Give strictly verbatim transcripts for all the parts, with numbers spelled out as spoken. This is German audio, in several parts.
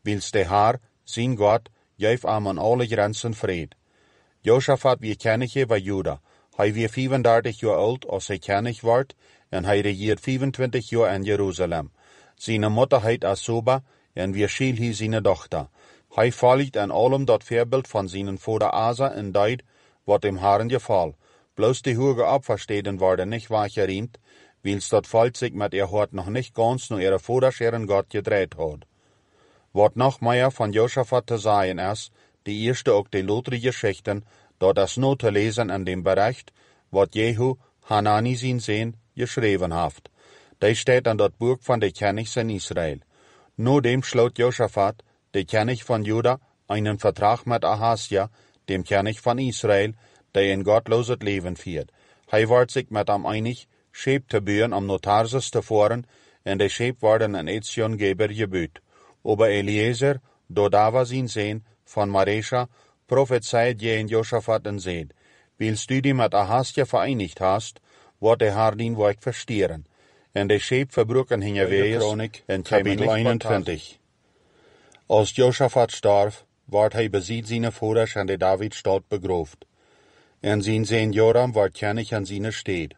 wils de Haar, zijn God, geef am aan alle grenzen vrede. Josaphat wie Könige bij Juda. Hij wie vierendertig jaar oud als hij König wordt, en hij regiert vierentwintig jaar in Jeruzalem. Zijn moeder heet Asoba, en wie schiel hij zijn dochter. Hij volgt aan allem dat voorbeeld van zijn vader Asa en deed, wat hem Herren geval. Bloos die hoge Opfersteden worden niet weggeriemt, wils dat volk sich met ihr Hort noch nicht ganz nur ihre Vaterscheren Gott gedreht hat. Wat noch mehr von Josaphat zu sagen ist, die erste auch die lotere Geschichten, dort das nur zu lesen in dem Bericht, wat Jehu, Hanani sein Sehn, geschrieben haft. Der steht in dat Buch von de Königs in Israel. Nur dem schloot Josaphat, der König von Juda, einen Vertrag mit Ahasja, dem König von Israel, der ein gottloses Leben führt. Hij wordt sich mit am einig, Scheep te buren am Notarses te voeren, en de Scheep worden een Etsiongeber gebüht. Aber Eliezer, Dodava zijn Sehn, von Maresha, prophezeit je in Josaphat en seed. Wils du die mit Ahasja vereinigt hast, wordt de Hardien werk verstieren. En de Scheep verbruken hinge wees, in Kapitel eenentwintig. Als Josaphat starf, wordt hij beziet zijn vaders en de Davidstad begroofd. En zijn Sehn Joram wordt König an zijn steed.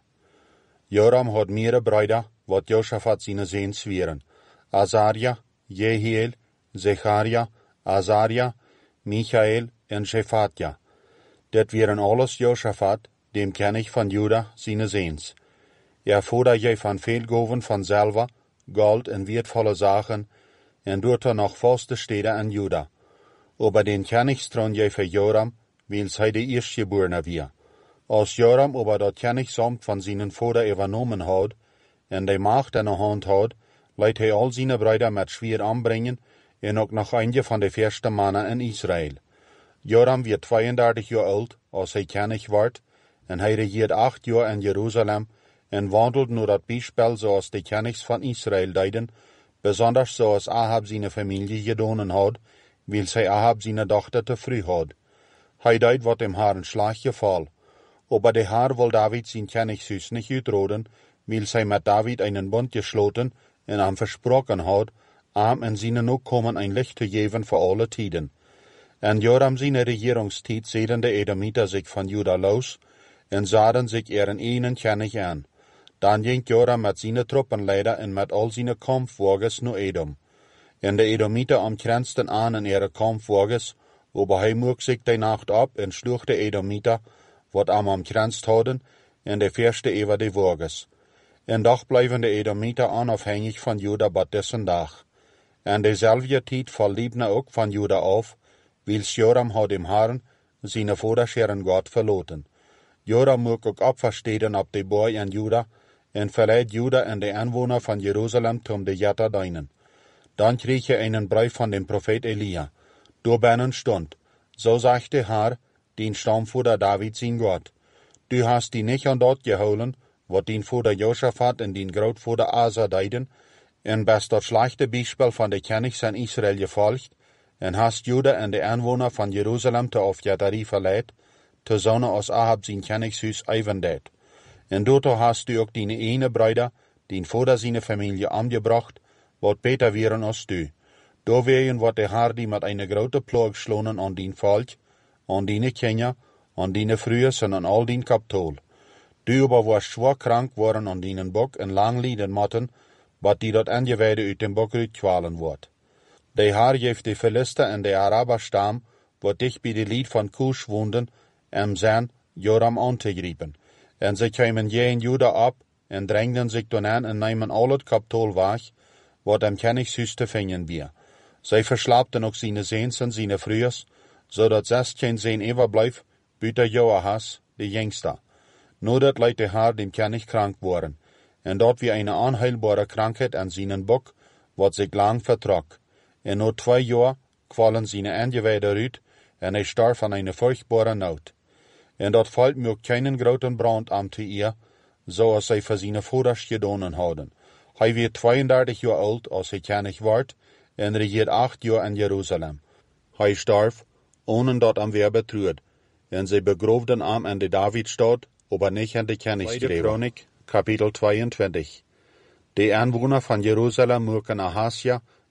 Joram had mehrere Brüder, wat Josaphat seine Sehn zwieren. Azaria, Jehiel, Zecharia, Azaria, Michael en Shephatja. Dat waren alles Josaphat, dem König von Juda, seine Sehns. Er vader je van veel goven van Silber, Gold en wertvolle Sachen, en doet er noch vaste Städte in Juda. Aber den Königstron je für Joram, wils hij de eerstgeborene weer. Als Joram aber dat Königsamt von seinen Vater übernommen hat, en de Macht in der Hand hat, leidt hij al seine Brüder mit Schwer anbringen, en ook noch einige von de verste Mannen in Israel. Joram wird zweiunddreißig Jahre alt, als hij König wordt, en hij regiert acht Jahre in Jerusalem, en wandelt nur dat Beispiel zoals de Königs von Israel deiden, besonders zoals Ahab seine Familie gedonen hat, wils hij Ahab seine Tochter te früh hat. Hij deed wat dem Herrn Schlag geval. Aber der Herr will David sein Königshuis nicht utroden, wils hij mit David einen Bund geschloten en am versprochen hat, am in seine Nachkommen ein Licht zu geben für alle Tiden. En Joram seine Regierungszeit sehen de Edomiter sich von Juda los, en sahen sich ihren einen König an. Dann ging Joram mit seinen Truppenleiter en mit all seine Kampfwagens nach Edom. En de Edomiter umkränzten an in ihre Kampfwagens, aber hij moog sich die Nacht ab en sloeg de Edomiter, wat am umkränzt hadden, en de verste über de Wagens. En doch blijven de Edomiter unabhängig von Juda bis dessen Dag. En dezelfde tijd verliebne ook van Juda auf, wils Joram had dem Herrn, seine Vaterscheren Gott verloten. Joram moog ook opversteden op de boy in Juda, en verleiht Juda en de Anwohner von Jerusalem zum de Jatta deinen. Dann krieg er einen Brief von dem Prophet Elia. Doorbinnen stond, so sagt der Herr, den Stammvater David sein Gott. Du hast die nicht an dort geholen, wat den Vater Josaphat en den Grootvater Asa deiden, en bist dat schlechte Beispiel van de Königs in Israel gefolgt, en hast Juda en de Anwohner van Jerusalem te Aufjatarie verleiht, te zonne als Ahab sein Königshuis eivendet. En doto hast du ook die ene Brüder, den Vater seine Familie angebracht, wat beter wären als du. Da wären wat der Herr die mit einer grote Plag schlonen an den Volk, an dine Kinder, an dine Frühes en an all den Kapitol. Du aber warst schwer krank worden an dinen Bock en lang lieden motten, wat die dat angeweide uit dem Bock uitkwalen wordt. De Herr geeft de Philister en de Araberstam, wat dicht bij de Lied van Kusch woonden, em zijn Joram aan te griepen. En ze kwamen je in Juda op, en drängden zich toen aan en nemen al het Kapitol weg, wat am Königshuis te vinden weer. Zij verslaapten ook zijn Sehns en zijn Frühes, zodat zestien Sehn overblijf, buiten Joahas, de jongste. Nur dat leidt de Herr dem König krank worden, en dat wie eine onheilbare Krankheit an seinen Bock, wat sich lang vertrok. En nur zwei Jahr kwallen seine Angeweide uit, en hij starf an eine furchtbare Not. En dat valt mir ook keinen groten Brand am te ihr, zoals zij voor seine Vaders gedonen hadden. Hij wird zweiunddreißig Jahre alt, als hij König wordt, en regiert acht Jahre in Jerusalem. Hij starf, ohne dat am wer betruud, en zij begroofden am in de Davidstad, aber nicht in de Königsgräber. Chronik, Kapitel zweiundzwanzig. Die Anwohner von Jerusalem mochten Ahasja,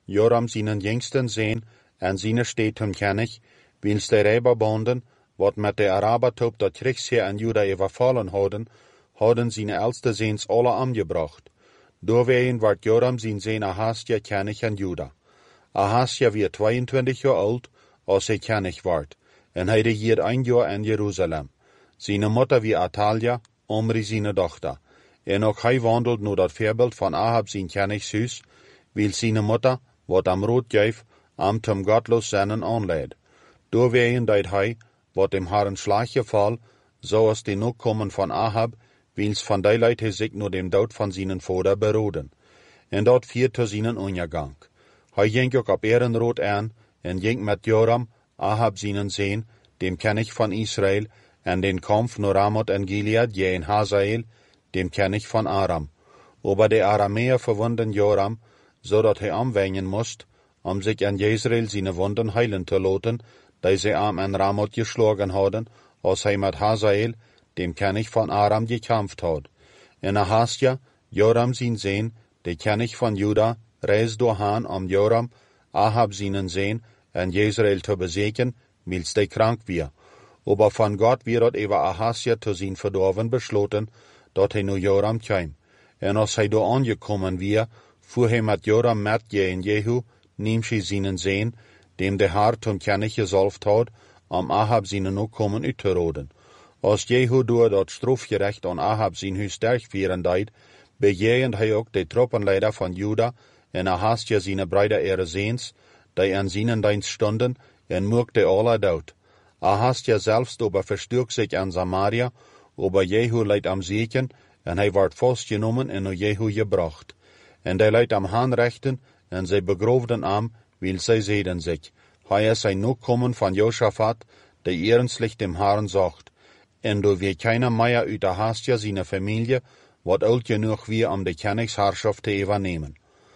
Joram seinen jüngsten Sohn, en seine Städte hem König, wils de Räberbonden, wat met de Arabertop dat Kriegsheer en Juda überfallen hadden, hadden seine älteste Sehns alle angebracht. Doorwegen werd Joram zijn Sohn Ahasja König en Juda. Ahasja weer tweeëntwintig jaar oud, als hij König werd, en hij regiert een jaar in Jeruzalem. Seine Mutter wie Atalja, Omri seine dochter. En ook hij wandelt naar dat voorbeeld van Ahab zijn Königshuis, wil seine Mutter, wat am Rot geef, am zum gottlos seinen aanleid. Doorwegen deed hij, wat dem Herren Schlaggeval, zoals de Nachkommen van Ahab, wils van die Leute hij zich naar dem dood van seinen Vater beroden. En dat viert te seinen Untergang. Hij ging ook op Ehrenrot aan, en ging met Joram, Ahab seinen Sohn, dem König van Israel, en den Kampf naar Ramoth en Gilead gegen Hazael, dem König van Aram. Aber de Aramäer verwunden Joram, zodat hij aanwengen moest, om zich an Jezreel seine Wunden heilen te laten, die sie am en Ramoth geschlagen hadden, als hij met Hazael, dem König van Aram, gekämpft had. En Ahasja, Joram zijn Sohn, de König van Juda, reis doorhaan om Joram, Ahab seinen Sohn, en Jezreel te bezeken, mils de krank weer. Aber van Gott wird dat über Ahasja zu sein verdorven besloten, dat hij nu Joram kwam. En als hij door aangekommen weer, fuhr hij met Joram met gegen Jehu, neemt hij seinen Sohn, dem de Herr zum König gesalft had, om Ahab seine Nachkommen uit te roden. Als Jehu door dat strafgerecht aan Ahab zijn huis sterk vieren deed, bejegend hij ook de Truppenleider van Juda en Ahasja seine Brüder ihre Sehns, die an seinen Dienst stonden, en murkte alle dood. Ahasja selbst aber verstürkt sich an Samaria, aber Jehu leidt am Siegen, en hij werd vastgenomen en naar Jehu gebracht. En die leidt am Haanrechten, en zij begroofden am, wil zij zeiden zich. Hij is ein Nachkommen van Josaphat, die ernstlich dem Herrn sagt. En do wir keiner Meier uit Ahasja seine Familie, wat oud genug wie om de Königsherrschaft te übernehmen.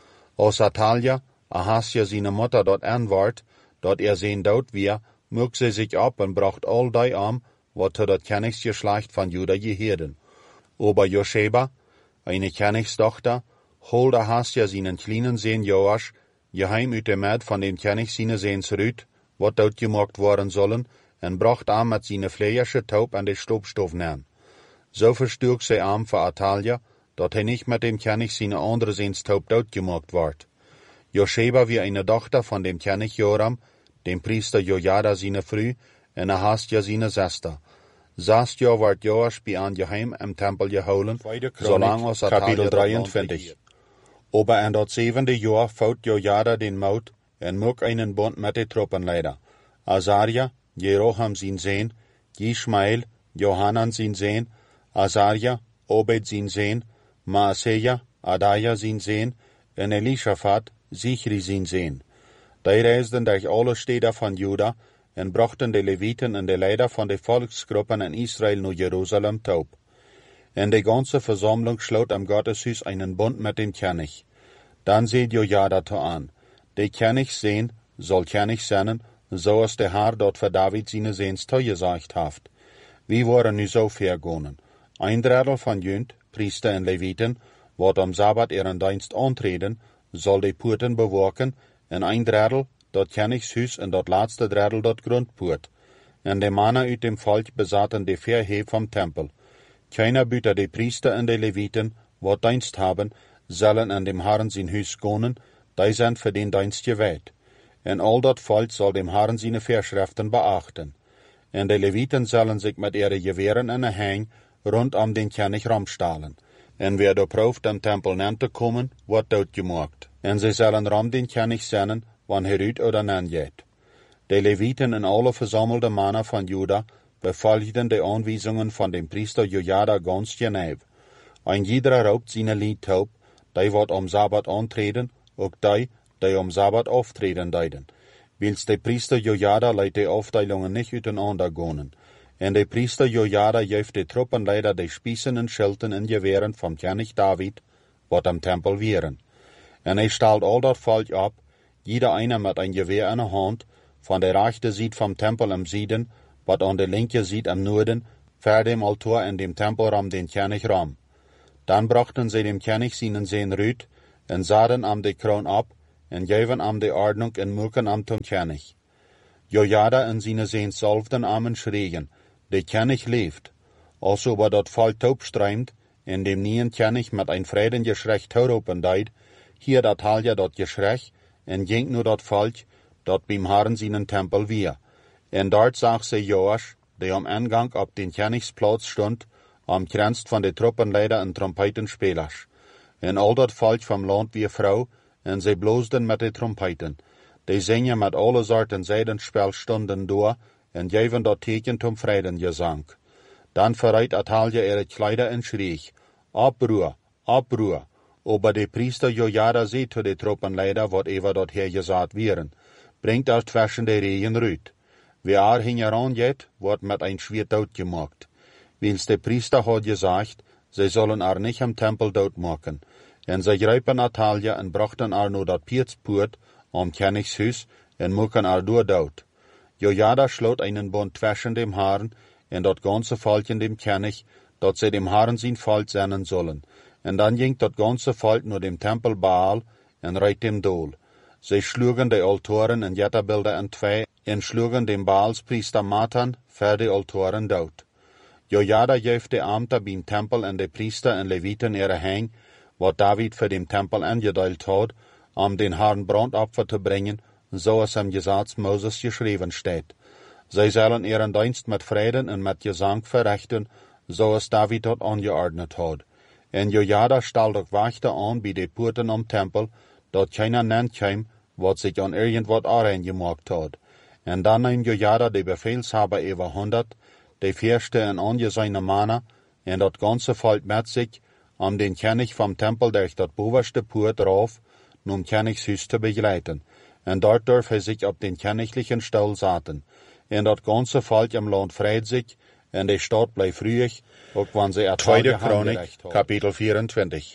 Als Atalja, Ahasja seine Mutter dort anwart, dat er zijn dood wie, murk sie sich ab und bracht all die am, wat zu dat Königsgeschlecht von Juda gehörten. Aber Josheba, eine Königstochter, holt Ahasja seinen kleinen Sohn Joasch, geheim uit de Maid von dem König seine Sehns rüt, wat dort gemacht worden sollen, en bracht am mit seine fleische Taub an de Stobstoff an. So verstürkt sie am für Atalja, dat hij nicht mit dem König seine andere Sehns Taub dort gemacht ward. Josheba wie eine Tochter von dem König Joram, dem Priester Jojada seine Früh, en Ahasja seine Schwester. Zes jaar werd Joasch bij aan geheim im Tempel gehouden, zolang als Kapitel drieëntwintig. Aber in dat zevende jaar fout Jojada den Mout en moek einen Bund mit de Truppenleider. Azaria, Jeroham sein Sohn, Ishmael, Johanan sein Sohn, Azaria, Obed sein Sohn, Maaseja, Adaja sein Sohn, en Elishaphat, Sichri sein Sohn. Die reisden durch alle Städte von Juda en brachten de Leviten en de Leider von de Volksgruppen in Israel naar Jerusalem taub. En de ganze Versammlung schloot am Gotteshuis einen Bund mit dem König. Dann seht Jojada to an. De König sehen soll König sein, so als der Herr dort für David seine Sehns gesagt haft. Wie waren nu so vergonnen? Ein Drittel von Jünd, Priester en Leviten, wat am Sabbat ihren Dienst antreten, soll de Poorten bewaken, en ein Drittel dat Königshuis en dat laatste Drittel dat Grundpoort. En de Mannen uit dem Volk besaten de Verhef vom Tempel. Keiner büter de Priester en de Leviten, wat Dienst haben, sollen an dem Herrn sein Huis gonen, die sind für den Dienst gewählt. En all dat Volk soll dem Herrn seine Verschriften beachten. En de Leviten sollen sich mit ihren Gewehren en de Hang rund um den König rumstahlen. En wer da prooft am Tempel nan te kommen, wordt doodgemaakt. En sie sollen ram den König senden, wann er uit oder nan geht. De Leviten en alle versammelte Männer von Juda befolgten de Anweisungen von dem Priester Jojada ganz genau. Ein jeder raubt seine Lied taub, die wat am Sabbat antreten, ook die, die am Sabbat auftreten deiden. Wils de Priester Jojada leidt de Aufteilungen nicht uiteinander gonen. En de Priester Jojada geeft de Truppenleider de Spießen en Schilden en Gewehren vom König David, wat am Tempel wären. En hij stahlt all dat Volk ab, jeder einer mit ein Gewehr in der Hand, von der rechten Seite vom Tempel am Süden, wat an der linken Seite am Norden, vor dem Altar in dem Tempelraum den König ram. Dann brachten sie dem König seinen Sohn Rüt, en sahen am de Kron ab, en geven am de ordnung en muken am zum König. Jojada en zijn zijn zelfden amen schreien, de König leeft. Also war dort Volk taub streimt, in dem nien König mit ein Frieden Geschrech tauropen deid, hier dat Halja dort Geschrech, en ging nur dort Volk, dort beim Herrn seinen Tempel wir. En dort zag se Joasch, der am Eingang ab den Königsplatz stund, am Grenzt von de Truppenleider en Trompetenspelers. En al dat Volk vom Land wie Frau, en sie bloosden mit de Trompeten. Die zingen mit alle Sorten Seidenspelstunden door, en geven dort Teken zum Friedengesang. Dann verreit Atalja ihre Kleider en schrie, Abruhr, Abruhr. Aber de Priester Jojada seht zu de Truppenleider, wat ever dort hergesagt wären, bringt aus zwischen de Rehen rüt. Wer ar hingeran geht, wird mit ein Schwert dood gemacht. Wils de Priester hat gesagt, sie sollen ar nicht am Tempel dood machen. En sie greipen Atalja en brachten ar nur dat Pietspoort am Königshus en mucken ar door dood. Jojada schlot einen Bund zwischen dem Haaren en dat ganze Volk in dem König, dat sie dem Haaren sein Volk senden sollen. En dann ging dat ganze Volk nur dem Tempel Baal en reit dem Dol. Sie schlugen de Altoren en Jetterbilder en zwei en schlugen dem Baalspriester Matan für de Altoren dood. Jojada geef de Amter beim Tempel en de Priester en Leviten ihre Hang, wat David für dem Tempel angedeilt hat, um den Herrn Brandopfer zu bringen, so es im Gesetz Moses geschrieben steht. Sie sollen ihren Dienst mit Frieden und mit Gesang verrichten, so es David dort angeordnet hat. En Jojada stellt auch Wächter an bei den Porten am Tempel, dort keiner nennt kam, wat sich an irgendwas angemacht hat. En dann nahm Jojada de Befehlshaber über hundert, de Fürsten en angesehene Männer, en dat ganze Volk mit sich, um den König vom Tempel durch dat oberste Port rauf, um Königshus zu begleiten. En dort darf er sich auf den königlichen Stuhl setzen. En dat ganze Volk im Land freut sich, en de Stadt bleibt ruhig, auch wenn sie Tweede Chronik, Kapitel vierundzwanzig.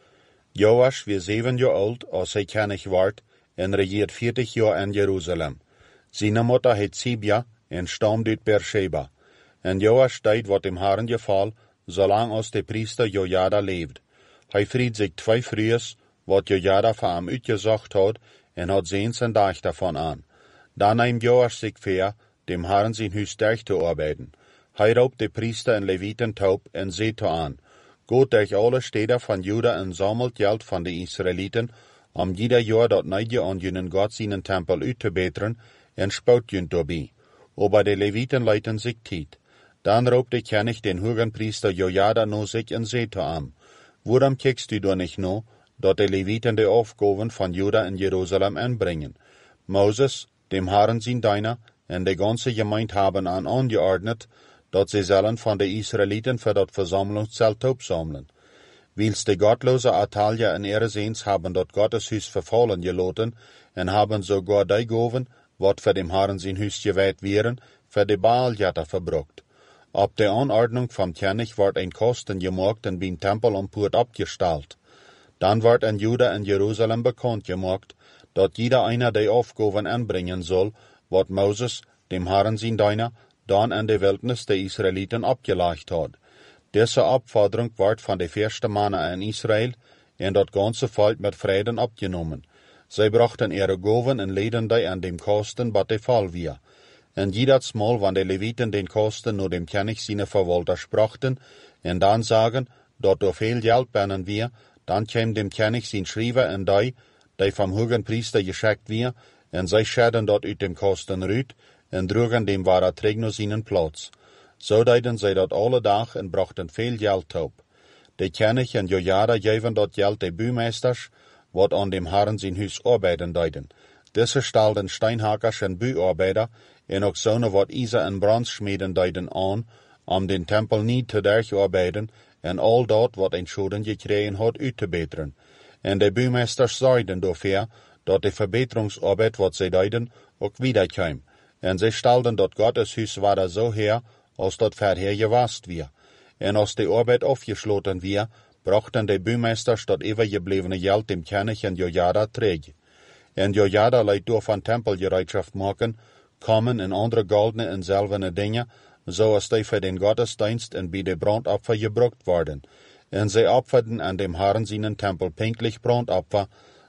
Joasch wie sieben Jahre alt, als hij König ward, en regiert vierzig Jahre in Jerusalem. Seine Mutter heet Sibia, en stammt uit Beersheba. En Joasch deed wat dem Herrn gefall, zolang als de Priester Jojada leeft. Hij fried zich twee Frühes, wat Jojada voor hem uitgezocht had, en had zeens en dag davon aan. Dan nahm Joasch zich voor, dem Herrn zijn huis durch te arbeiten. Hij roept de Priester en Leviten taub en zei to aan, Gaat durch alle steden van Juda en sammelt geld van de Israëlieten, om jeder jaar dat neidje aan junen God zijn tempel uit te beteren, en spout jun daarbij. Aber de Leviten leiten zich tijd. Dan roept de König den hohen Priester Jojada no sich en zei to aan, Waarom kijkst du da nicht no, dat de Leviten de Aufgaben van Juda en Jerusalem anbringen? Moses, dem Herrn zijn Diener, en de ganze Gemeinde haben an angeordnet, dat sie sollen von de Israeliten für dat Versammlungszelt opsammeln. Wils de gottlose Atalja en ihre Seens haben dat Gotteshuis verfallen gelaten, en haben sogar die Goven, wat für dem Herrn sein Hus geweiht wären, für de Baaljatter verbrucht. Ab der Anordnung vom König ward ein Kosten gemacht und beim Tempel am Port abgestellt. Dann ward in Juda und Jerusalem bekannt gemacht, dat jeder einer die Aufgaben anbringen soll, wat Moses, dem Herrn sein Diener, dann in der Wildnis der Israeliten abgelegt hat. Diese Abforderung ward von den ersten Männern in Israel und das ganze Volk mit Frieden abgenommen. Sie brachten ihre Gaben und leden die an dem Kosten, was der Fall war. Und jedes Mal, wenn die Leviten den Kosten nur dem König seine Verwalter sprachen, und dann sagen, dort du viel Geld bennen wir, dann käm dem König sein Schreiber und die, die vom hohen Priester geschickt wir, und sie schäden dort uit dem Kosten rüt, und trugen dem wahrer Trägner seinen Platz. So deiden sie dort alle Tag und brachten viel Geld auf. Der König und Jojada gaven dort Geld den Bümeisters, wat an dem Herrn sein Hus arbeiten deiden. Diese stellten Steinhackers und Büarbeiter, en ook zonen wat Isa en Brandschmieden deiden an, om den Tempel niet te durcharbeiten, en al dat wat een Schulden gekregen had uit te beteren. En de Bümeisters zeiden dafür, dat de Verbeterungsarbeit wat zij deiden, ook wiederkwam. En zij stelden dat Gottes Hus war so her, als dat verher gewast wir. En als de Arbeit afgesloten wir, brachten de Bümeisters dat overgeblevene Geld dem König en Jojada träg. En Jojada leidt door van tempelgereitschaft maken, kommen en andere goldene en silberne dingen, zoals die für den Gottesdienst en bij de Brandopfer gebruikt worden. En zij opferden an dem Herrn seinen Tempel pinklich Brandopfer,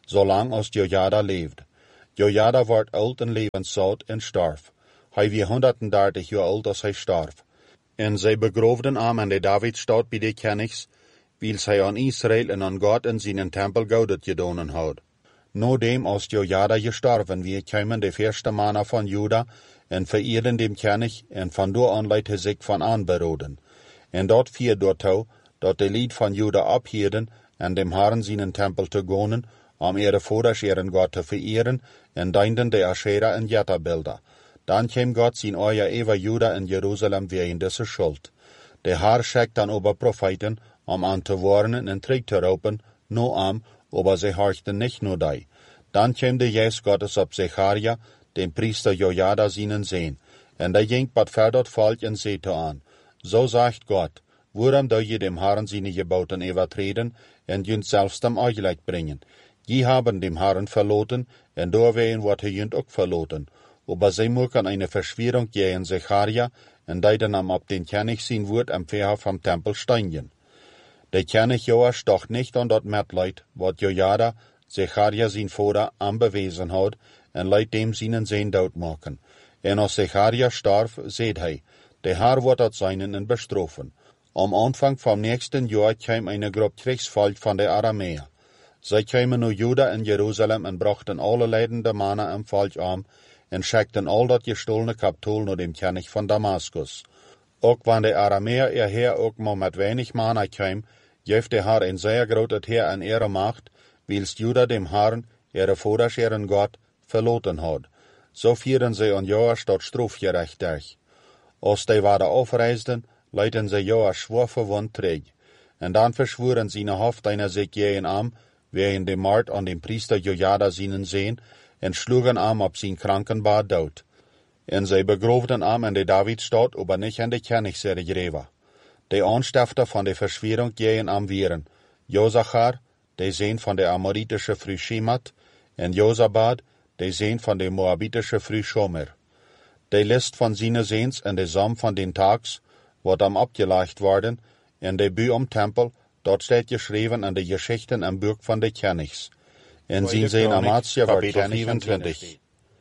zolang als Jojada leeft. Jojada wordt oud en levenszout en starf. Hij wie honderddertig jaar oud als hij starf. En zij begroofden hem aan de Davidstad bij de Kenigs, wils hij aan Israël en aan God in zijn tempel goudet gedonen had. Nodem als Jojada gestorven wie, kwamen de eerste mannen van Juda en vereerden dem König en van door aan leidt hij zich van aanberoden. En dat vier dortau, dat de lied van Juda abhielden en dem Herren zijn tempel te gonen, om ihre Voders ihren Gott te vereeren en dienden de Aschera en Jetta-Bilder. Dan kwam God zijn oor over Juda en Jeruzalem wegen deze schuld. De Herr schickt dan over Propheten, om aan te warnen en terug te roepen, no am, aber sie horchten nicht nur die. Dan kwam de Geest Gottes op Zecharia, den Priester Jojada seinen Sehn, en der ging bat verder volk en zete aan. So sagt Gott, waarom doe je dem Herren seine Geboten übertreten, en jünt selbst dem Euchlecht bringen? Je haben dem Herren verloten, en doorwegen wordt hij jünt ook verloten. Aber sie mögen eine Verschwörung gegen Zecharia, en deiden am op den König sein Wort am Verhof vom Tempel steinigen. Der König Joas doch nicht an dat Mitleid, wat Jojada, Zecharia sein Vater, anbewiesen hat, en leidt dem seinen Sehn dood maken. En als Zecharia starf, seht hij, der Herr wird dat seinen en bestrofen. Am Anfang vom nächsten Jahr kam eine Gruppe Kriegsvolk von der Aramäer. Sie kamen naar Juda en Jerusalem en brachten alle leidende mannen en volk aan, en schickten al dat gestohlene Kapitol naar dem König von Damaskus. Ook wanneer de Aramäer ihr Heer ook maar met weinig mannen kwam, geeft de Herr een zeer groot Heer en ihre Macht, wils Juda dem Herrn, ihre Voders ihren Gott, verloten had. So vieren sie an Joas tot strafgerechtig. Als die waren aufreisden, leiten sie Joas schwor verwund terug. En dan verschworen seine Hoofdeiner sich gegen am, wegen dem Mord an dem Priester Jojada seinen Sehn, en schlugen am op zijn krankenbad dood. En zij begroofden am in de Davidstad, aber nicht in de Königsserie Greva. De Anstifter von der Verschwörung gegen am waren Josachar, de Sehn von der amoritische Früh Schemat, en Josabad, de Sehn von der moabitische Früh Schomer. De List von seine Sehns en de Sam von den Tags, wordt am abgelegt worden, en de Bu am Tempel, dort steht geschrieben in de Geschichten am Buch von de Königs. En zijn Sehn Amatia war vierentwintig.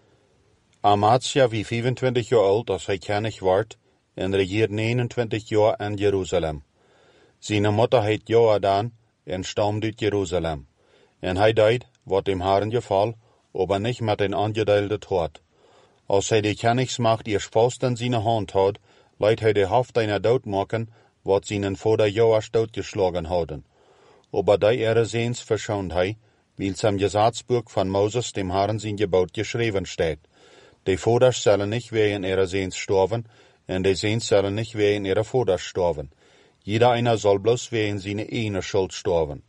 Amatia wie vierentwintig jaar oud als hij König werd, en regiert negenentwintig jaar in Jeruzalem. Zijn Mutter heet Joadan, en stammt uit Jeruzalem. En hij deed, wat dem Herrn geval, aber nicht met een angedeelde Tod. Als hij de Königsmacht eerst vast in zijn hand had, leidt hij de Hoofdeiner dood maken, wat zijn Vater Joas doodgeschlagen hadden. Aber die ihre Sehns verschont hij, wils am Gesetzbuch von Moses dem Herrn sein Gebot geschrieben steht. Die Vaters sollen nicht wegen ihrer Sehns sterben, en die Sehns sollen nicht wegen ihrer Vaters sterben. Jeder einer soll bloß wegen seine eigene Schuld sterben.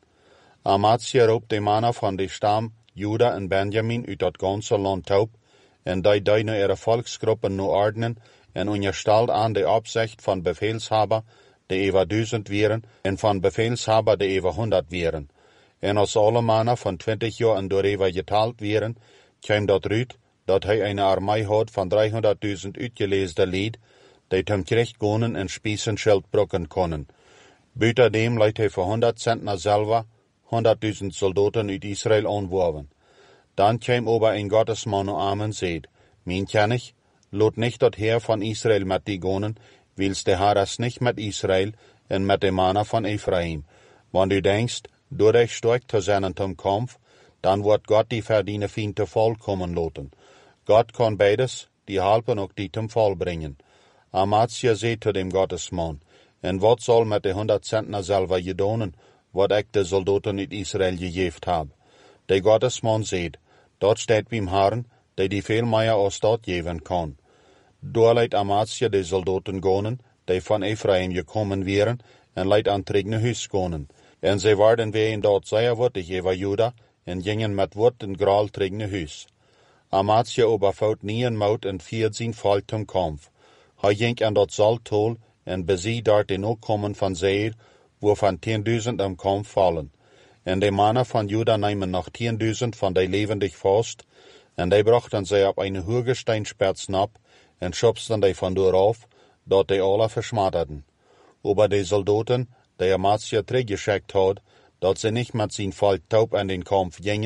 Amatia roept de mannen van de stam Juda en Benjamin uit dat ganze land op, en die die nu ihre Volksgruppen nu ordnen, en onderstelt aan de opzicht van Befehlshaber, de over duizend wieren, en van Befehlshaber de over honderd wieren. En als alle mannen van twintig jaar en doorheen geteld wieren, kwam dat uit, dat hij een armee had van driehonderdduizend uitgeleesde lied, die hem terecht gonen en spießen schild brokken konnen. Buitendem leidt hij voor honderd Zentner selber honderdduizend soldaten uit Israël aanworven. Dan kwam aber ein Gottesmann am en zeid, mijn König, lot nicht dat Heer van Israël met die gonen, wils de Herr es nicht met Israël en met de mannen van Ephraim. Want u denkst, door ich stark te zijn zum Kampf, dan wordt Gott die verdiene Fien te val kommen loten. Gott kann beides, die helpen ook die zum Fall bringen. Amatia zei zu dem Gottesmann, en wat soll met de honderd Zentner selber gedonen, wat ik de soldaten uit Israël gegeven heb? De Gottesmann zei, dort steht beim Herrn, der die veel meer als dat geven kan. Door leidt Amatia de soldaten gonen, die van Ephraim gekommen wären, en leidt aan tregene huis gonen. En zij werden wegen dat zeer wurtig over Juda, en gingen met wort en graal tregene huis. Amatia oberfout nie een mout en viert zijn volk zum Kampf. Hij ging aan dat Saltol en bezie dort den opkommen van Seir, waarvan tienduizend am Kampf vallen. En de mannen van Juda nemen nog tienduizend van die levendig vast, en die brachten zij op een hoge steinspets nap, en schubsten die van door af, dat die alle verschmatterten. Aber die Soldaten, die Amatia teruggeschickt had, dat ze niet met zijn volk taub an den Kampf gingen,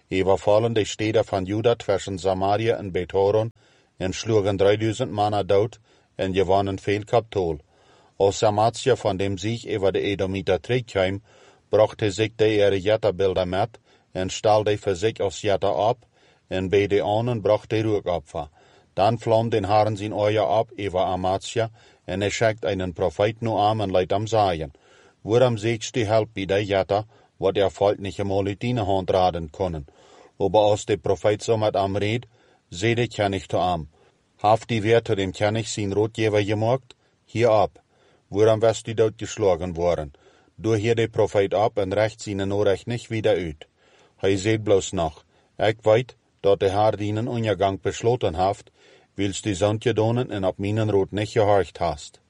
überfallen die Städte von Juda zwischen Samaria und Bethoron und schlugen dreitausend Mann tot und gewannen viel Kapitol. Als Samaria von dem Sieg über die Edomiter zurückkam, brachte sich die ihre Jetterbilder mit und stellte für sich als Jetter ab, und bei den anderen brachte Ruhigopfer. Dann flamm den Herrn sein Euer ab über Amatia, und er schickt einen Prophet nur an und leidt am Sagen. Worum siehst du help bei der Jetter, wat er Volk nicht einmal in deine Hand raden können. Aber als der Prophet so mit am red, seh dich ja nicht zu am. Haft die Werte dem König sein Rotgeber gemacht? Hier ab. Worum wirst du dort geschlagen worden? Du hier der Prophet ab und recht seine Nachricht nicht wieder ut. Hei seht bloß noch. Ich weet, dat der Herr deinen Untergang beschlossen haft, willst die Sonntje donen und ab meinen Rot nicht gehorcht hast.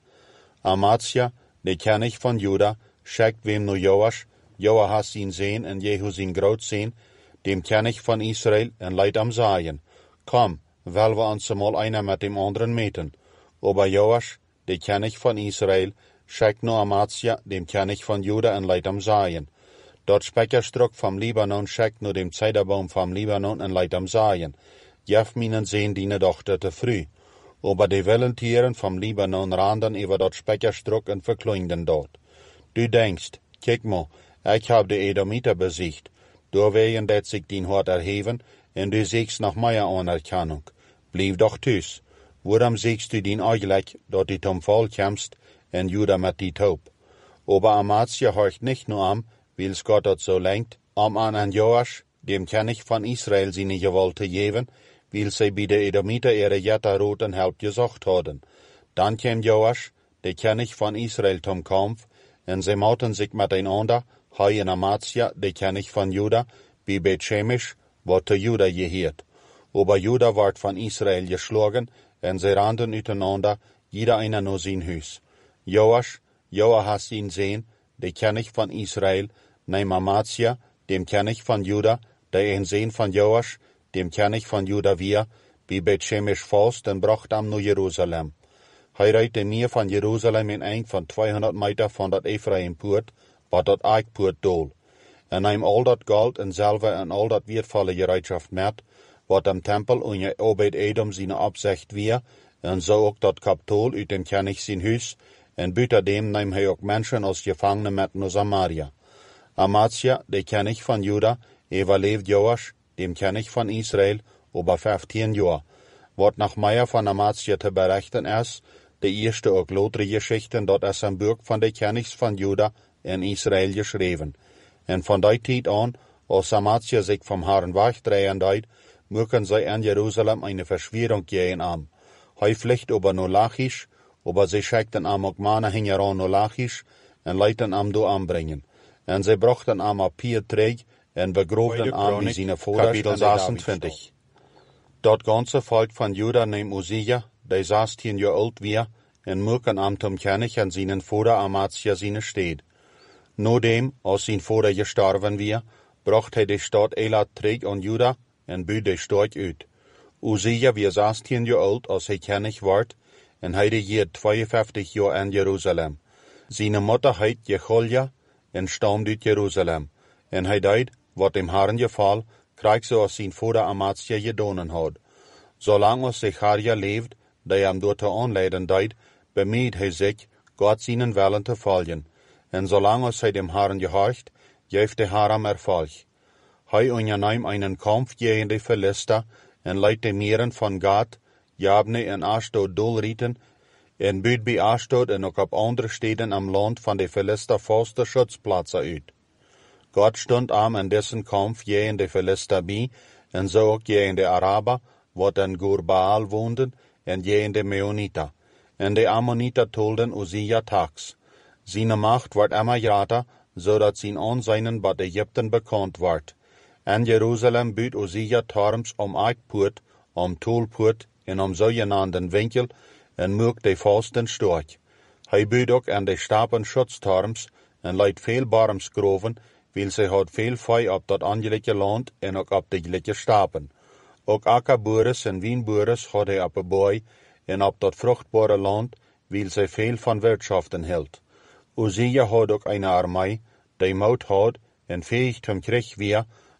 Amatia, der König von Juda, schickt wem nur Joasch, Joahas ihn sehen und Jehu sein Graut sehen, dem König von Israel, und leid am Sagen. Komm, weil wir uns mal einer mit dem anderen meten. Aber Joasch, der König von Israel, schickt nur Amatia, dem König von Juda, und leid am Sagen. Dort Speckerstruck vom Libanon schickt nur dem Zeiderbaum vom Libanon und leid am Sagen. Jef minen sehen deine Tochter te früh. Aber die wilden Tieren vom Libanon randen über dort Speckerstruck und verklünden dort. Du denkst, kijk mal, ich hab die Edomiter besiegt. Doorwegen dat sich din Hort erheben, und du siehst nach meiner Anerkennung. Blieb doch tüs. Worum siehst du din eigentlich, dort du zum Fall kämst, und Juda mit die Taub? Aber Amatia horcht nicht nur am, weil's Gott dort so lenkt, am an an Joasch, dem König von Israel seine Gewalt zu geben, weil sie bei der Edomiter ihre Jetterroten Help gesucht haben. Dann kam Joasch, der König von Israel, zum Kampf, und sie mauten sich miteinander, hei in Amatia, der König von Juda, bei Bet-Shemesh, wo zu Juda gehört. Aber Juda ward von Israel geschlagen, und sie rannten miteinander, jeder einer nur sein Haus. Joasch, Joahas ihn sehen, der König von Israel, nahm Amatia, dem König von Juda, der ein Sohn von Joasch, dem König von Juda wir, bei Bet-Shemesh fast und brachte am nur Jerusalem. Hij reite mir von Jerusalem in eng von zweihundert Meter von dat Ephraim-Poort, wat dat Eikpoort dol. En neem al dat Gold en Silber en al dat wertvolle Gereitschaft met, wat am Tempel unter Obed-Edom seine Absicht wir, en so ook dat Kapitol uit dem König sein Hus, en buiten dem neem hij ook Menschen als Gefangene met naar Samaria. Amatia, der König von Juda, überlebt Joasch, dem König von Israel, über fünfzehn Jahre. Wat nach Meier von Amatia zu berichten ist, die erste auch lotre Geschichten, dort ist am Buch von der Königs von Juda in Israel geschrieben. Und von der Zeit an, als Amatia sich vom Herrn wegdrehen deit, mögen sie in Jerusalem eine Verschwörung gehen am. Hij pflicht über no Lachisch, aber sie schickten am auch Männer hingeran no Lachisch, und leiten am do anbringen. Und sie brachten am a Pier träg, und begrobten am wie seine Kapitel sechsundzwanzig. Dort ganze Volk von Juda neem Usia, der sechzehn Jahre alt wir, en mögen am zum König an seinen Vater Amatia seine steht. Nur dem, als sein Vater gestorben wir, bracht er die Stadt Elat träg an Juda, en büht die Stadt ut. Usia wir sechzehn Jahre alt, als er König ward, en hij regiert zweiundfünfzig Jahre in Jerusalem. Seine Mutter heit Jecholja, en stammt uit Jerusalem. En hij deed, wat dem Herrn gefall, krijgt zoals zijn Vater Amatia gedonen had. Zolang als Zecharia leeft, der hem door te aanleiden deed, bemüht hij zich, Gott seinen Willen te volgen. En zolang als hij dem Herrn gehorcht, geeft de Herr am Erfolg. Hij onderneemt einen Kampf gegen die Philister, en leidt de Meeren van Gad, Jabne en Ashdod doelrieten, en buurt bij Ashdod en ook op andere steden am Land van de Philister vaste Schutzplätze uit. Gott stond am in dessen Kampf gegen de Philister bij, en zo ook gegen de Araber, wat in Gur-Baal woonden, en gegen de Meoniter. En de Ammoniter tolden Usia tags. Seine Macht wordt immer groter, zodat zijn Aanzien bij Ägypten bekannt wordt. En Jerusalem buurt Usia Torms om Eikpoort, om Tolpoort en om zogenannten Winkel, en mögt de Fasten storch. Hij buurt ook aan de Stapen Schutztorms, en leidt veel Barmsgroven, weil sie hat viel Feu op dat angelegde land en ook op de gelijke Stapen. Ook akkerboeres en wienboeres had hij op een boy en op dat vruchtbare land, weil sie veel van Wirtschaften hield. Usia had ook eine Armee, die Maut had en fähig zum Krieg weer,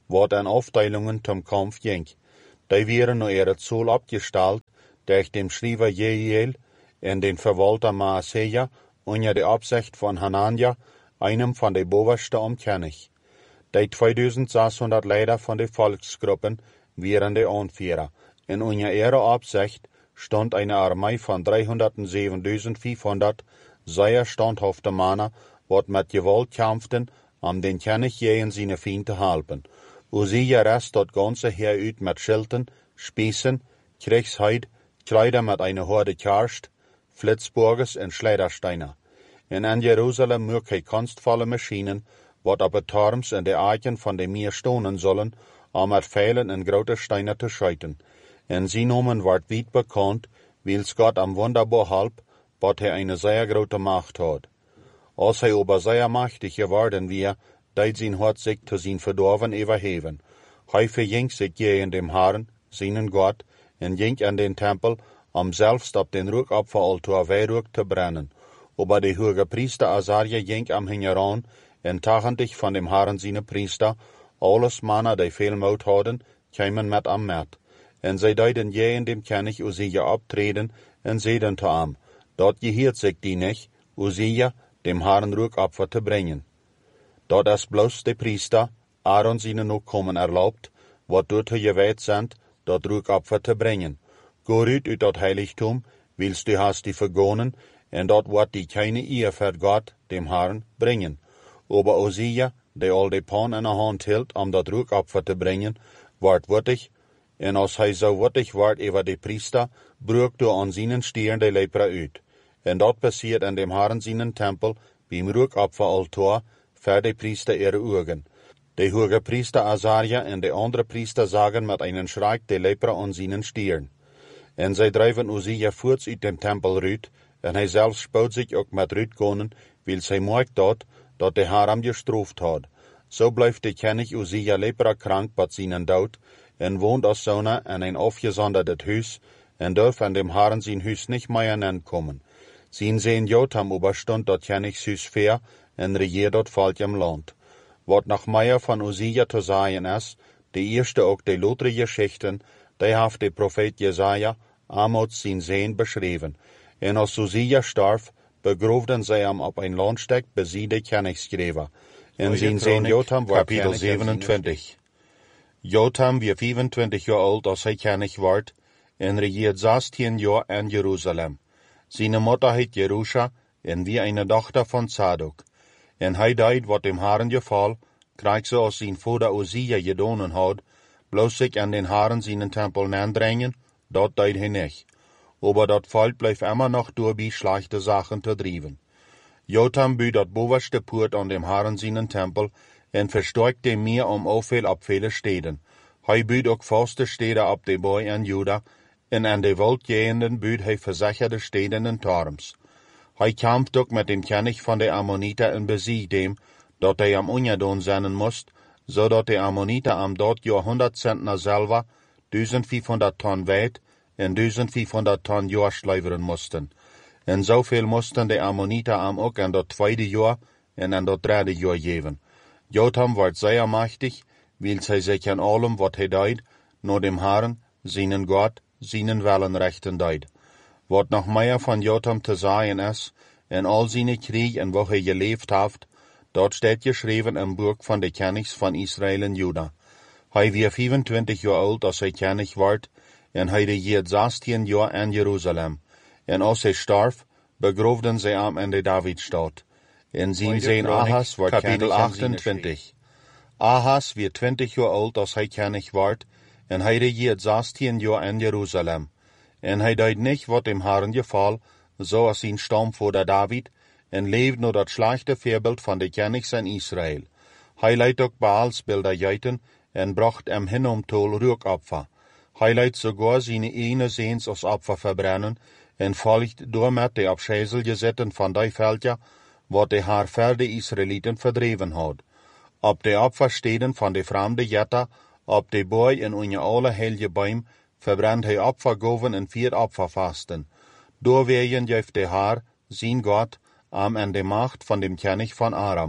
wat an Aufteilungen zum Kampf ging. Die wären nur ihre Zoll abgestellt, durch dem Schreiber Jehiel und den Verwalter Maaseja unter der Absicht von Hanania, einem von den Boversten am König. Die zweitausendsechshundert Leiter von den Volksgruppen wären die Anführer. In unter ihrer Absicht stand eine Armee von dreihundertsiebentausendfünfhundert sehr standhafte Männer, wat mit Gewalt kämpften, um den König gegen seine Feinde zu helfen. Usia rest das ganze Heer uit mit Schilden, Spießen, Kriegsheid, Kleider mit einer Horde Karst, Flitzburgers und Schleudersteiner. In an Jerusalem möge kunstvolle Maschinen, wat op het Torms en de Eichen von dem Meer stonen sollen, um mit Pfeilen und grote Steine zu scheuten. En sie nomen wordt weit bekannt, wils Gott am wunderbar halb, wat hij eine sehr grote Macht hat. Als hij aber sehr machtig geworden wir, deit sein Hort sich zu sein Verdorven überheben. Hij verjingt sich gegen dem Herrn, seinen Gott, en ging an den Tempel, um selbst auf den Rückopferaltar Weihrauch zu brennen. Aber der hohe Priester Asaria ging am Hingeran, en tachendig von dem Herrn seine Priester, alles Männer, die viel Mut hadden, kämen mit am Met. En zij deiden je in dem König Usia abtreten, en zeiden zu ihm, dort gehiert sich die nicht, Usia, dem Herrn Rückopfer zu bringen. Dort ist bloß der Priester, Aaron seine Nachkommen erlaubt, wat dort geweiht sind, dort Rückopfer zu bringen. Go uit uit dat Heiligtum, willst du hast die vergonnen, en dort wird die keine Ehe für Gott, dem Herrn, bringen. Aber Usia, der all die Pan in der Hand hielt, um dort Rückopfer zu bringen, ward würdig, en als hij so würdig ward über die Priester, brug du an seinen Stieren die Lepra uit. En dat passiert in dem Herrn seinen Tempel, beim Rückopferaltar, für die Priester ihre Augen. Der hohe Priester Asaria und die andere Priester sagen mit einem Schreck die Lepra an seinen Stieren. En zij drijven Usia voort uit dem Tempel uit, en hij zelf spoot zich ook met uitkomen, wil zij merkt dat, dat de Herr hem gestraft had. So blijft de König Usia lepra krank bij zijn dood, en woont als zoner in een afgezonderdet huis, en durft an dem Herrn zijn huis nicht mehr nankommen. Zijn Sehn Jotham überstund dat Königs huis fair, en regiert dat Volk im Land. Wat nach Meier von Usia zu sagen ist, die erste auch die lotre Geschichten, die hat der Prophet Jesaja, Amos sein Sehn beschrieben. En als Usia starb, begroefden zij hem op een landstek besiede Königsgräber. En zijn Sehn Jotham war Kapitel siebenundzwanzig. Jotham war vierundzwanzig Jahre alt, als hij König ward, en regiert zestien Jahre in Jerusalem. Seine Mutter heet Jerusha, en wie eine Tochter von Zadok. En hij deed wat dem Herrn geval, kreeg ze als zijn vader Usia gedonen had, bloos zich an den Herrn seinen Tempel nandrängen, dat deed hij nicht. Aber dat Volk bleef immer noch durch schlechte Sachen zu drieben. Jotham büht dat boverste Purt an dem Herrn seinen Tempel, en verstärkt dem Meer um aufviel ab viele Städten. Hij büht ook vaste Städte ab de Boy in Juda, en an de Woldgehenden büht hij versicherte Städten en Torms. Hij kämpft ook mit dem König von de Ammoniter en besiegt dem, dat hij am Unjadon sennen moest, zodat de Ammoniter am dort Jahr hundert Zentner Silber, vierzehnhundert Tonnen Weit en vierzehnhundert Tonnen Jorsch leveren moesten. En zoveel moesten de Ammoniter am ook in dat tweede Jahr en in dat derde Jahr geven. Jotham werd sehr machtig, weil hij sich an allem, wat hij deed, nur dem Herrn, seinen Gott, seinen Willen rechten deed. Wat noch mehr von Jotham zu sagen ist, in all seine Krieg en wo hij gelebt hat, dort steht geschrieben im Buch von de Königs von Israel en Juda. Hij war vierundzwanzig Jahre alt, als hij König ward, en hij regiert zestien Jahre in Jerusalem. En als hij starb, begroefden zij hem in de Davidstad. En zijn Sehn Ahas wordt Kapitel achtundzwanzig. Ahas war twintig Jahre alt, als hij König ward, en hij regiert zestien Jahre in Jerusalem. En hij deed nicht, wat dem Herrn geval, so als zijn stamvader David, en leeft naar dat slechte voorbeeld van de Königs in Israel. Hij leidt ook Baalsbilder jeiten, en bracht hem hin om tol Rückopfer. Hij leidt sogar seine ene Sehns als Opfer verbrennen, en volgt door met de op Schäsel gezetten van die Völker, wat de haar verde Israeliten verdreven had. Op de Opfersteden van de vreemde Jetter, op de boy in unje alle heilige Bäum, verbrennt hij Opfergoven en vier Opferfasten. Doorwegen geeft de haar, zijn Gott, am en de Macht van dem König von Aram.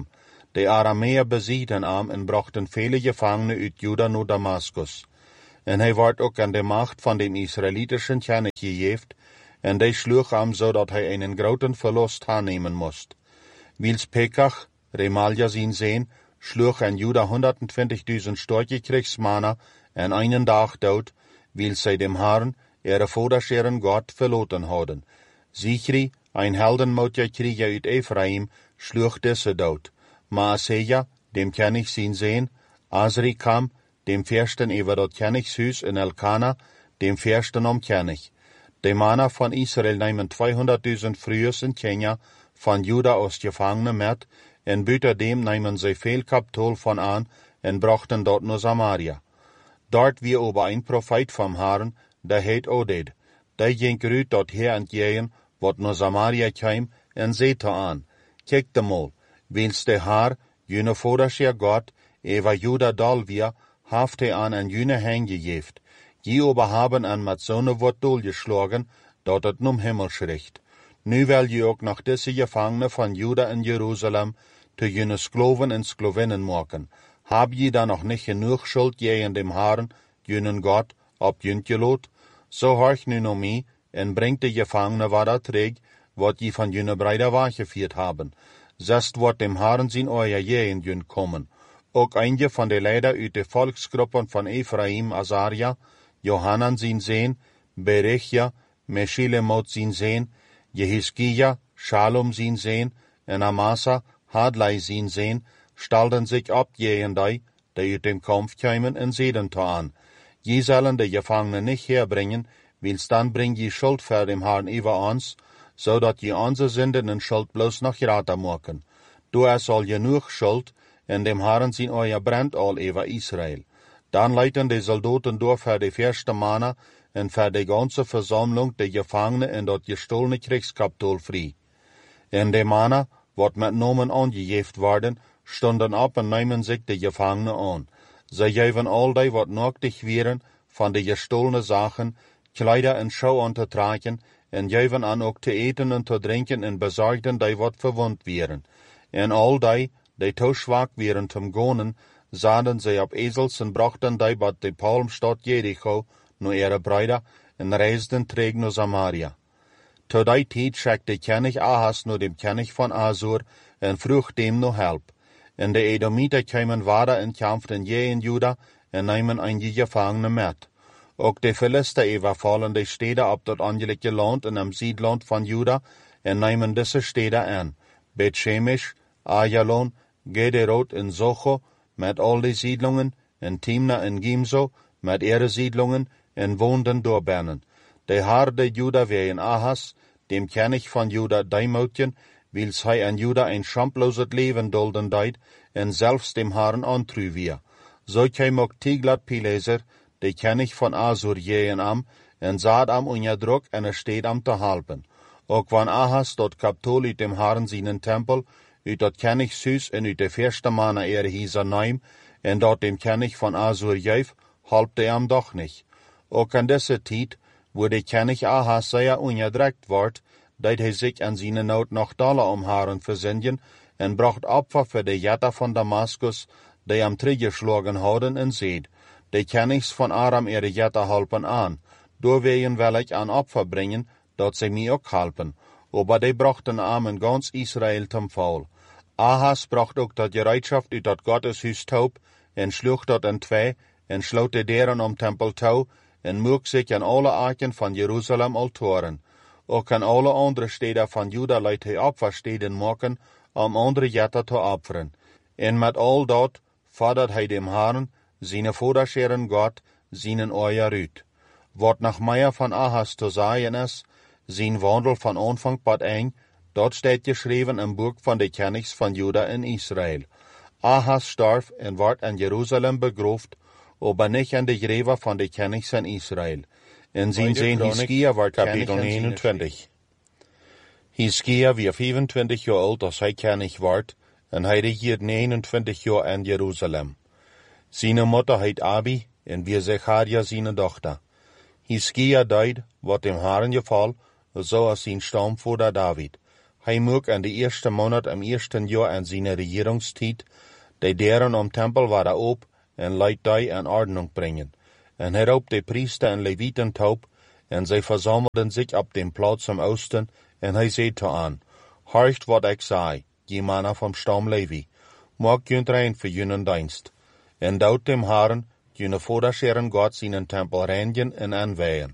De Aramäer besiegten am en brachten viele Gefangene uit Juda naar Damaskus. En hij werd ook aan de macht van dem israelitischen König gegeven, en de sloeg am zodat hij einen groten verlust aannemen moest. Wils Pekach, Remalia zijn zoon, sloeg aan Juda honderdtwintigduizend starke Kriegsmannen en einen dag dood, wils zij dem Herrn, ihre Vorderscheren Gott, verloten hadden. Zichri, ein heldenmotiger Krieger uit Ephraim, sloeg deze dood. Maaseja, dem König zijn zoon, Azrikam, dem Fürsten über dat Königshuis in Elkana, dem Fürsten om König. De Männer von Israel nehmen zweihunderttausend Frühes in Kenia von Juda aus Gefangene mit, en buiten dem nehmen sie viel Kapitol von an en brachten dort naar Samaria. Dort wie aber ein Prophet vom Herrn, der heet Oded. Der ging uit dort her entgegen, wat naar Samaria kwam, en zette an. Kijk de mal, wils de Herr, jene Vorderscher Gott, eva Juda dal wir, haft hij an en jene hängegeven. Die aber haben an met zo'n wat dolgeschlagen, dat het num Himmel schricht. Nu wil je ook nog deze Gefangene van Juda in Jeruzalem te jene Skloven en Sklovinnen maken. Hab je dan nog niet genoeg schuld tegen dem Herrn, jenen Gott, op junt gelot? So horch nu no mij, en brengt de Gefangene wat dat terug, wat je van jene Brüder weggeführt haben. Zest wat dem Herrn zijn euer jeen junt kommen. Ook einige van de Leider uit de volksgruppen van Ephraim, Azaria, Johanan zijn zoon, Berechia, Meshilemot zijn zoon, Jehiskia, Shalom zijn zoon, en Amasa, Hadlai zijn zoon, stelden zich op tegen die, die uit dem Kampf kwamen en zeiden te aan. Je zullen de Gefangenen niet herbringen, wils dan bring je schuld voor dem Herrn über ons, zodat je onze zinden en schuld bloos nog grater maken. Du er zal genoeg schuld, en dem Herrn zijn euer brand al über Israel. Dan leiten de soldaten door voor de eerste mannen en voor de ganze Versammlung de Gefangenen en dat gestohlene Kriegskapitol vrij. En de mannen, wat met namen aangegeven worden, stonden op en nemen zich de Gefangenen aan. Zij geven al die wat nodig waren van de gestohlene zaken, kleider en schouw aan te dragen, en geven aan ook te eten en te drinken en bezorgden die wat verwond waren. En al die, die te zwak waren zum Gonen, zaden zij op ezels en brachten die wat de Palmstad Jericho naar ihre Brüder en reisden terug naar Samaria. Zu die tijd schickte König Ahas naar dem König von Asur en vroeg dem naar help. En de Edomiter kwamen wader en kämpften je in Juda en namen einige Gefangene mit. Ook de Philister überfallen de steden op dat angelegte land en am Siedland van Juda en namen deze steden aan. Bet-Shemesh, Ayalon, Gederot en Socho, met al die Siedlungen, en Timna en Gimzo, met ihre Siedlungen, en woonden doorbinnen. De Herr de Juda wegen Ahas, dem König von Juda deimoutjen, wils hij an Juda ein schamploses Leben dulden deed, en zelfs dem Herrn antrü wir. So kwam ook Tiglat-Pileser, de König von Asur jeen am, en zat am unja Druck en er steht am te helpen. Ook van Ahas dort Kapitol uit dem Herrn seinen Tempel, uit dat Königshuis en uit de eerste mannen er hieser neim, en dort dem König von Asur geef, halpte er am doch nicht. Ook an deze tijd, wo de König Ahas sehr ungedreckt wordt, deed hij zich an seine Not noch Dollar om Herren verzinnen, en bracht Opfer für de Jätter von Damaskus, die am teruggeschlagen hadden, en zeid, de Königs von Aram ihre Jätter halpen an, doorwegen wil ik an Opfer bringen, dat sie mir ook halpen, aber die brachten am in ganz Israel zum Fall. Ahas bracht ook dat Gereitschaft uit dat Gotteshuis taub, en sloeg dat in twee, en sloot de deuren om Tempel touw, en moek zich aan alle arken van Jeruzalem altoren. Ook aan alle andere steden van Juda liet hij opfersteden maken, om andere Jätter te opferen. En met al dat fordert hij dem Herrn, zijn Vorderscheren Gott, zijn euer uit. Wat nach Meier van Ahas te zeggen is, zijn wandel van Anfang tot eind, dat steht geschreven im Buch van de Königs van Juda in Israel. Ahas starf en wordt in Jeruzalem begroofd, aber nicht an de Gräber van de Königs in Israel. En zijn zoon Hiskia wordt Kapitel König in negenentwintig. Hiskia wie vierundzwanzig jaar oud als hij König wordt, en hij regiert negenentwintig jaar in Jeruzalem. Zijn moeder heet Abi, en wie Zecharia zijn dochter. Hiskia deed, wat dem Herrn geval, zoals zijn stamvader David. Hij mocht in de eerste maand im eersten jaar in zijn regeringstijd de deuren om tempel waren op en leidt die in Ordnung brengen. En hierop de priester en Leviten taub, en zij versammelden zich op dem Platz am Osten, en hij zei te aan, horcht wat ik zei, je mannen vom Stamm Levi, maak junt rein für junen dienst. En dout dem Herren, june Vaderscheren Gott seinen Tempel reinigen en aanweihen.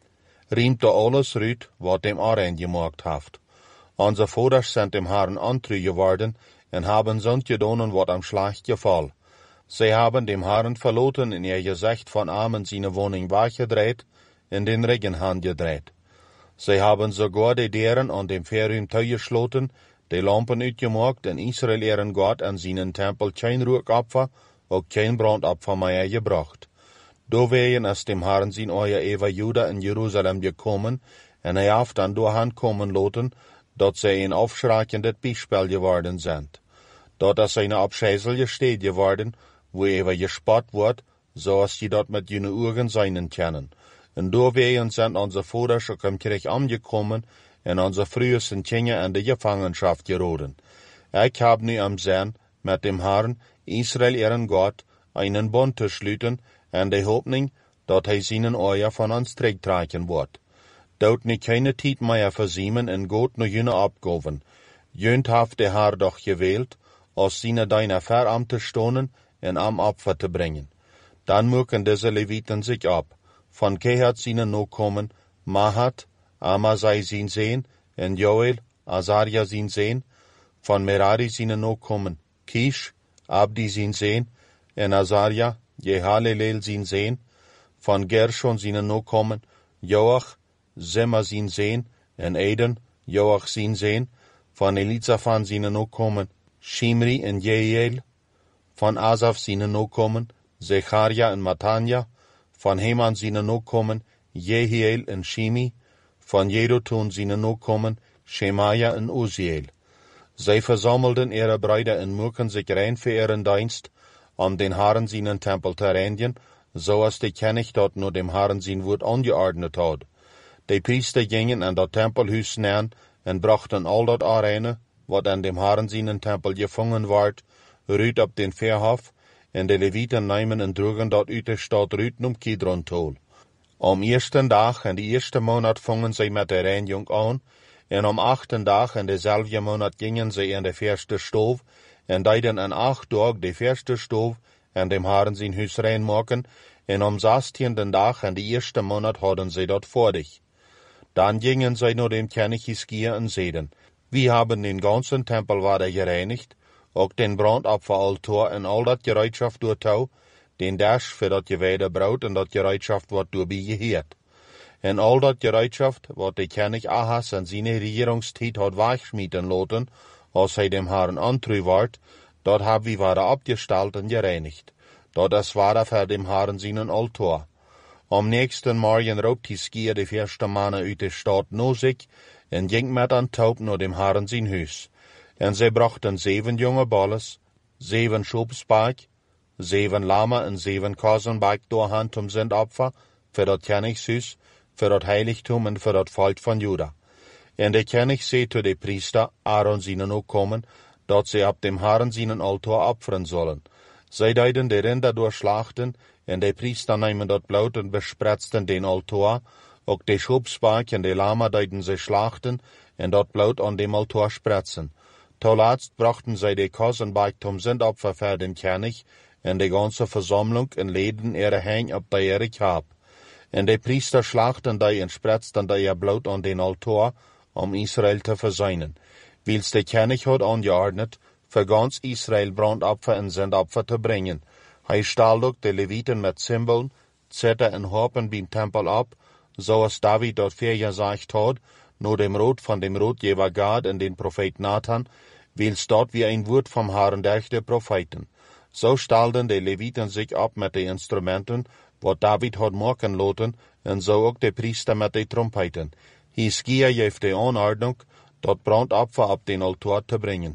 Riemt er alles rüt, wat dem Arein gemacht haft. Onze Vaders sind dem Herren antrü geworden, en haben sind gedonen wat am Schlag gefall. Sie haben dem Herren verloten in ihr Gesicht von Amen seine Wohnung wachgedreht, in den Regenhahn gedreht. Sie haben sogar die Deren an dem Ferium geschloten, die Lampen uitgemaakt en Israel ihren Gott an seinen Tempel kein Ruhopfer, auch kein Brandopfer mehr gebracht. Doweien ist dem Herren sein euer Eva Juda in Jerusalem gekommen, en er haft dann durchhand kommen loten, dat zij een aufschreikendes Beispiel geworden sind. Dat is eine abscheißelige Stadt geworden, wo Eva gespott wordt, zoals je dat met jene Augen seinen kennen. En doorwegen sind onze Vaders ook im Krieg angekommen en onze frühesten Kinder in de Gefangenschaft geraten. Ich hab nu am Sinn, mit dem Herrn, Israel ihren Gott, einen Bund zu schließen, en de Hoffnung, dat hij seinen Euer von uns trägt wird. Dort nie keine Tijd mehr versiemen en Gott nur jene abgoven. Jönt haft der Herr doch gewählt, aus seine deiner Veramte stonen en am Opfer zu bringen. Dann mögen diese Leviten sich ab. Von Kehat seinen no kommen, Mahat, Amasai sin sehen, en Joel, Azaria sin sehen. Von Merari seinen no kommen, Kish, Abdi sin sehen, en Azaria, Jehalelel sin sehen. Von Gershon seinen no kommen, Joach, Zimmer sin sehen, en Eden, Joach sin sehen. Von Elizaphan seinen no kommen, Shimri en Jeiel. Von Asaf seinen no kommen, Zecharia en Matanja. Von Heman seinen no kommen, Jehiel en Shimi. Von Jedutun seinen no kommen, Shemaja en Uziel. Zij versammelten ihre Brüder en mögen sich rein für ihren Dienst, um den Herren seinen Tempel zu reinigen, so als die König dort nur dem Herren sein Wort angeordnet hat. Die Priester gingen an das Tempelhus nähen en brachten all dat Areine, wat an dem Herren seinen Tempel gefangen ward, rüt ab den Verhof, en de Leviten nehmen en trugen dat uit de stad Rüten um Kidron tol. Am ersten Tag en die erste Monat fangen sie mit der Reinigung an, en am achten Tag en dezelfde Monat gingen sie in de verste Stof, en deiden an acht Tag de verste Stof, en dem Herren sein Hus reinmaken, en am sechzehnten Tag en die erste Monat hadden sie dort fertig. Dann gingen sie nur dem König Hiskia und seden, wir haben den ganzen Tempel wieder gereinigt, auch den Brandopferaltar und all dat Gereitschaft durchtau, den Dasch für dat geweide Braut und dat Gereitschaft wat dabei gehört. En all dat Gereitschaft, wat der König Ahas an seine Regierungszeit hat weichschmieden lassen, als hij dem Herrn antrü ward, dort hab wir wieder abgestellt und gereinigt. Dort es war für dem Herrn seinen Altar. Am nächsten Morgen raubt Hiskia die erste Männer uit der Stadt no sich en ging mit an Taub nur dem Herrn sein Hus. En sie brachten sieben junge Balles, sieben Schubsberg, sieben Lama en sieben Kasenberg durchhand zum Sündopfer, für das Königshus, für das Heiligtum und für das Volk von Juda. En der König sei zu den Priester, Aaron seinen auch kommen, dat sie ab dem Herrn seinen Altar opfern sollen. Sie deiden die Rinder durchschlachten, en de Priester nehmen dat Blut und bespritzten den Altar, auch de Schubsberg en de Lama deiden sie schlachten, en dat Blut an dem Altar spritzen. Zuletzt brachten sie de Kasenberg zum Sündopfer für den König, en de ganze Versammlung en leden ihre Hänge ab der ihre Kap. En de Priester schlachten die en spritzten die ihr Blut an den Altar, um Israel zu verseinen. Wils der König hat angeordnet, für ganz Israel Brandopfer en Sündopfer zu bringen. Hij stahl ook de Leviten met Cymbeln, Zither en Harpen beim Tempel ab, so als David dort vergesagt hat, nur dem Rot von dem Rotgeber Gad en den Prophet Nathan, wils dort wie ein Wort vom Herrn durch de Propheten. So stahlten de Leviten sich ab mit de Instrumenten, wat David hat machen lassen, en so ook de Priester mit de Trompeten. Hiskia geeft de Anordnung, dat Brandopfer ab den Altar zu bringen.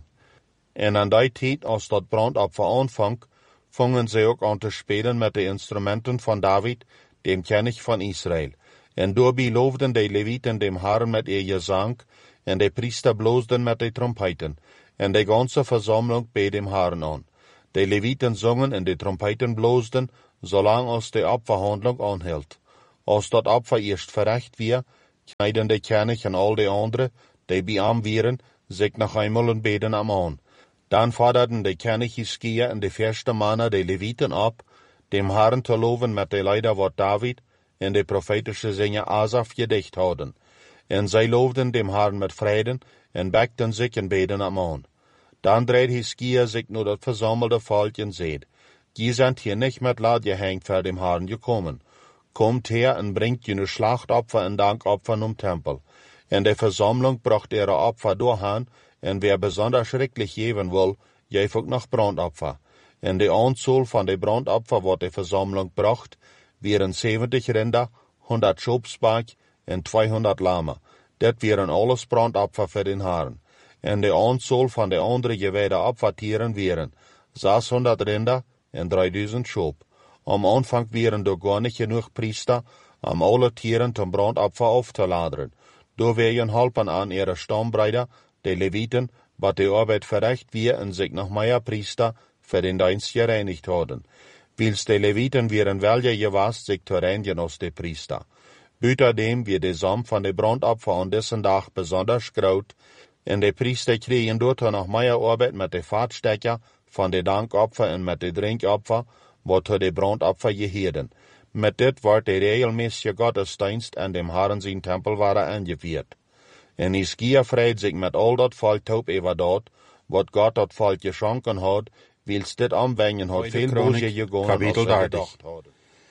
En an die Zeit, als dat Brandopfer anfangt, fangen sie auch an zu spielen mit den Instrumenten von David, dem König von Israel. En dabei lobten die Leviten dem Herrn mit ihr Gesang, en de priester bloosden met de trompeten, en de ganze versammlung beet dem Herrn an. De Leviten zongen en de trompeten bloosden, zolang als de opverhandeling aanhield. Als dat opfer eerst verrecht weer, knijden de König en al de anderen, die bij hem waren, zich nog eenmaal en beden am aan. Dan forderden de König Hiskia en de eerste mannen de Leviten op, dem Herrn te loven met de leider wat David en de profetische zinger Asaf gedicht hadden. En zij loofden dem Herrn met vreden en bekten zich en beden am aan. Dan dreed Hiskia zich naar dat verzamelde volk en zeid, Je zijn hier niet met laat gehängt voor dem Herrn gekommen. Komt her en bringt jullie Schlachtopfer en Dankopfer um Tempel. En de Versammlung bracht ihre Opfer doorheen, en wer besonders schrecklich geben will, geeft ook nog Brandopfer. En de Anzahl van de Brandopfer, wat de Versammlung bracht, waren zeventig Rinder, honderd Schopsbak en tweehonderd Lamme. Dat waren alles Brandopfer für den Herrn. En de Anzahl van de andere gewijde Opfertieren waren zeshonderd Rinder en drieduizend Schop. Am Anfang waren er gar nicht genug Priester, um alle Tieren zum Brandopfer aufzuladen. Da wären halpen an ihre Stammbrüder, die Leviten, wat die Arbeit verrecht wir en sich noch mehr Priester für den Dienst gereinigt hadden. Wils die Leviten wären welche gewast, sich zu reinigen als die Priester. Buiterdem wir de Samen van de Brandopfer an dessen Tag besonders groot, en de Priester kregen dort noch mehr Arbeit mit de Vaatstekker van de Dankopfer en met de Drinkopfer, wat de Brandopfer geheden. Met dit wordt de regelmäßige Gottesdienst an dem Herrn zijn Tempel waren angeviert. En Hiskia vreit zich met al dat volk taub over dat, wat God dat volk geschonken had, wils dit aanwengen had veel boosje gegaan als zij gedacht hadden.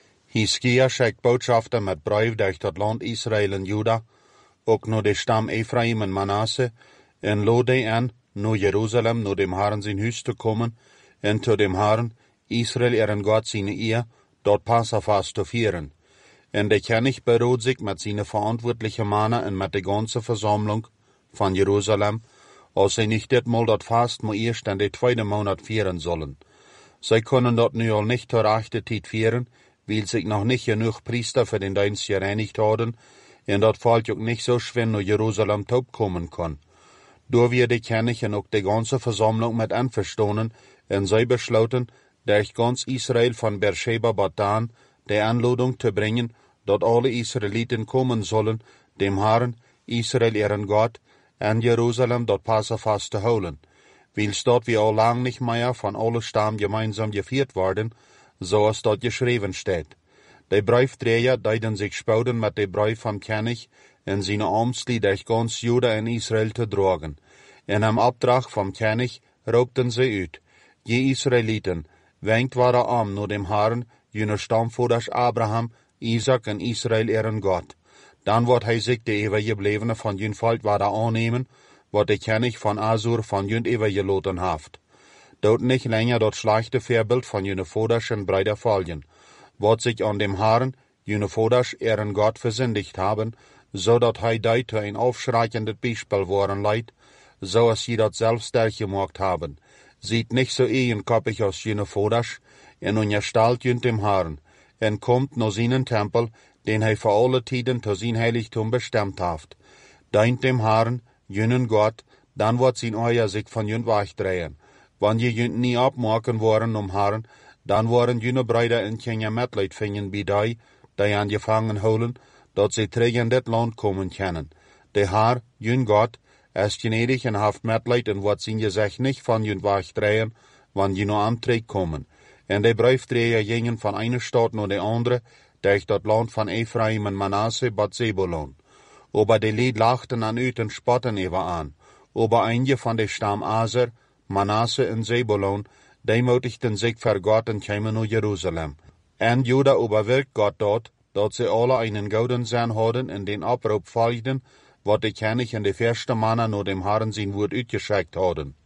Hiskia schickt Botschafter met brief durch dat land Israel en Juda, ook naar de stam Ephraim en Manasse, en lod die aan naar Jerusalem, naar dem Herrn zijn huis te komen, en zu dem Herrn, Israel ihren Gott seine Ehe, dort Passafast zu vieren. En de König beruht sich mit seinen verantwortlichen Männern und mit der ganzen Versammlung von Jerusalem, als sie nicht ditmal dort Fast mal erst in den zweiten Monat vieren sollen. Sie können dort nu al nicht zur rechten Zeit vieren, weil sich noch nicht genug Priester für den Dienst gereinigt haben, und dort Volk auch nicht so schwer nach Jerusalem taub kommen kann. Da wir die König und auch die ganze Versammlung mit einverstanden, und sie beschlossen, durch ganz Israel von Beersheba bis Dan die Anladung zu bringen, dass alle Israeliten kommen sollen, dem Herrn, Israel ihren Gott, an Jerusalem dort Passafast zu holen. Wils dort wir auch lang nicht mehr von allen Stammen gemeinsam geführt worden, so als dort geschrieben steht. Die Briefträger deuten sich spouden mit dem Brief vom König und seine Amtsli durch ganz Juda und Israel zu tragen. In einem Auftrag vom König rupten sie ut, je Israeliten, wenkt war er am nur dem Herrn, jene Stammvorders Abraham, Isaac und Israel ihren Gott. Dann wird hij sich die Übergebliebene von jün Volk war er annehmen, wat der König von Asur von jün übergeloten haft. Dort nicht länger dort schlechte Vorbild von jene Vorderschen Brüder folgen, wat sich an dem Herrn, jene Vorders ihren Gott versündigt haben, so dat hij deit ein aufschreiendes Beispiel worden leid, so als sie dat selbst gemacht haben. Sieht nicht so ehenkoppig aus jene Vorders, en unterstellt jünt dem Herrn, en kommt nach seinen Tempel, den hij für alle Tiden zu sein Heiligtum bestimmt haft. Deint dem Herrn, jünen Gott, dann wird sein Euer sich von jünt wegdrehen. Wann je jünt nie abmachen worden um Herrn, dann waren jüne Brüder in Kenia Mitleid finden bei die, die angefangen holen, dat sie terug in dit Land kommen können. Der Herr, jün Gott, ist gnädig und haft Mitleid und wird sein Gesicht nicht von jünt wegdrehen, wann je nur am Trick kommen. En de Briefträger gingen von einer Stadt naar de andere, durch das Land von Ephraim und Manasse bis Zebulon. Aber die Lied lachten an ut und spotten über an. Aber einige von de Stamm Aser, Manasse und Zebulon, demutigten sich vor Gott und kämen nach Jerusalem. En Juda überwirkt Gott dort, dass sie alle einen Gouden Sinn hadden und den Abruf folgten, wat de König und de erste Männer nach dem Herrn sein Wort uitgeschickt hadden.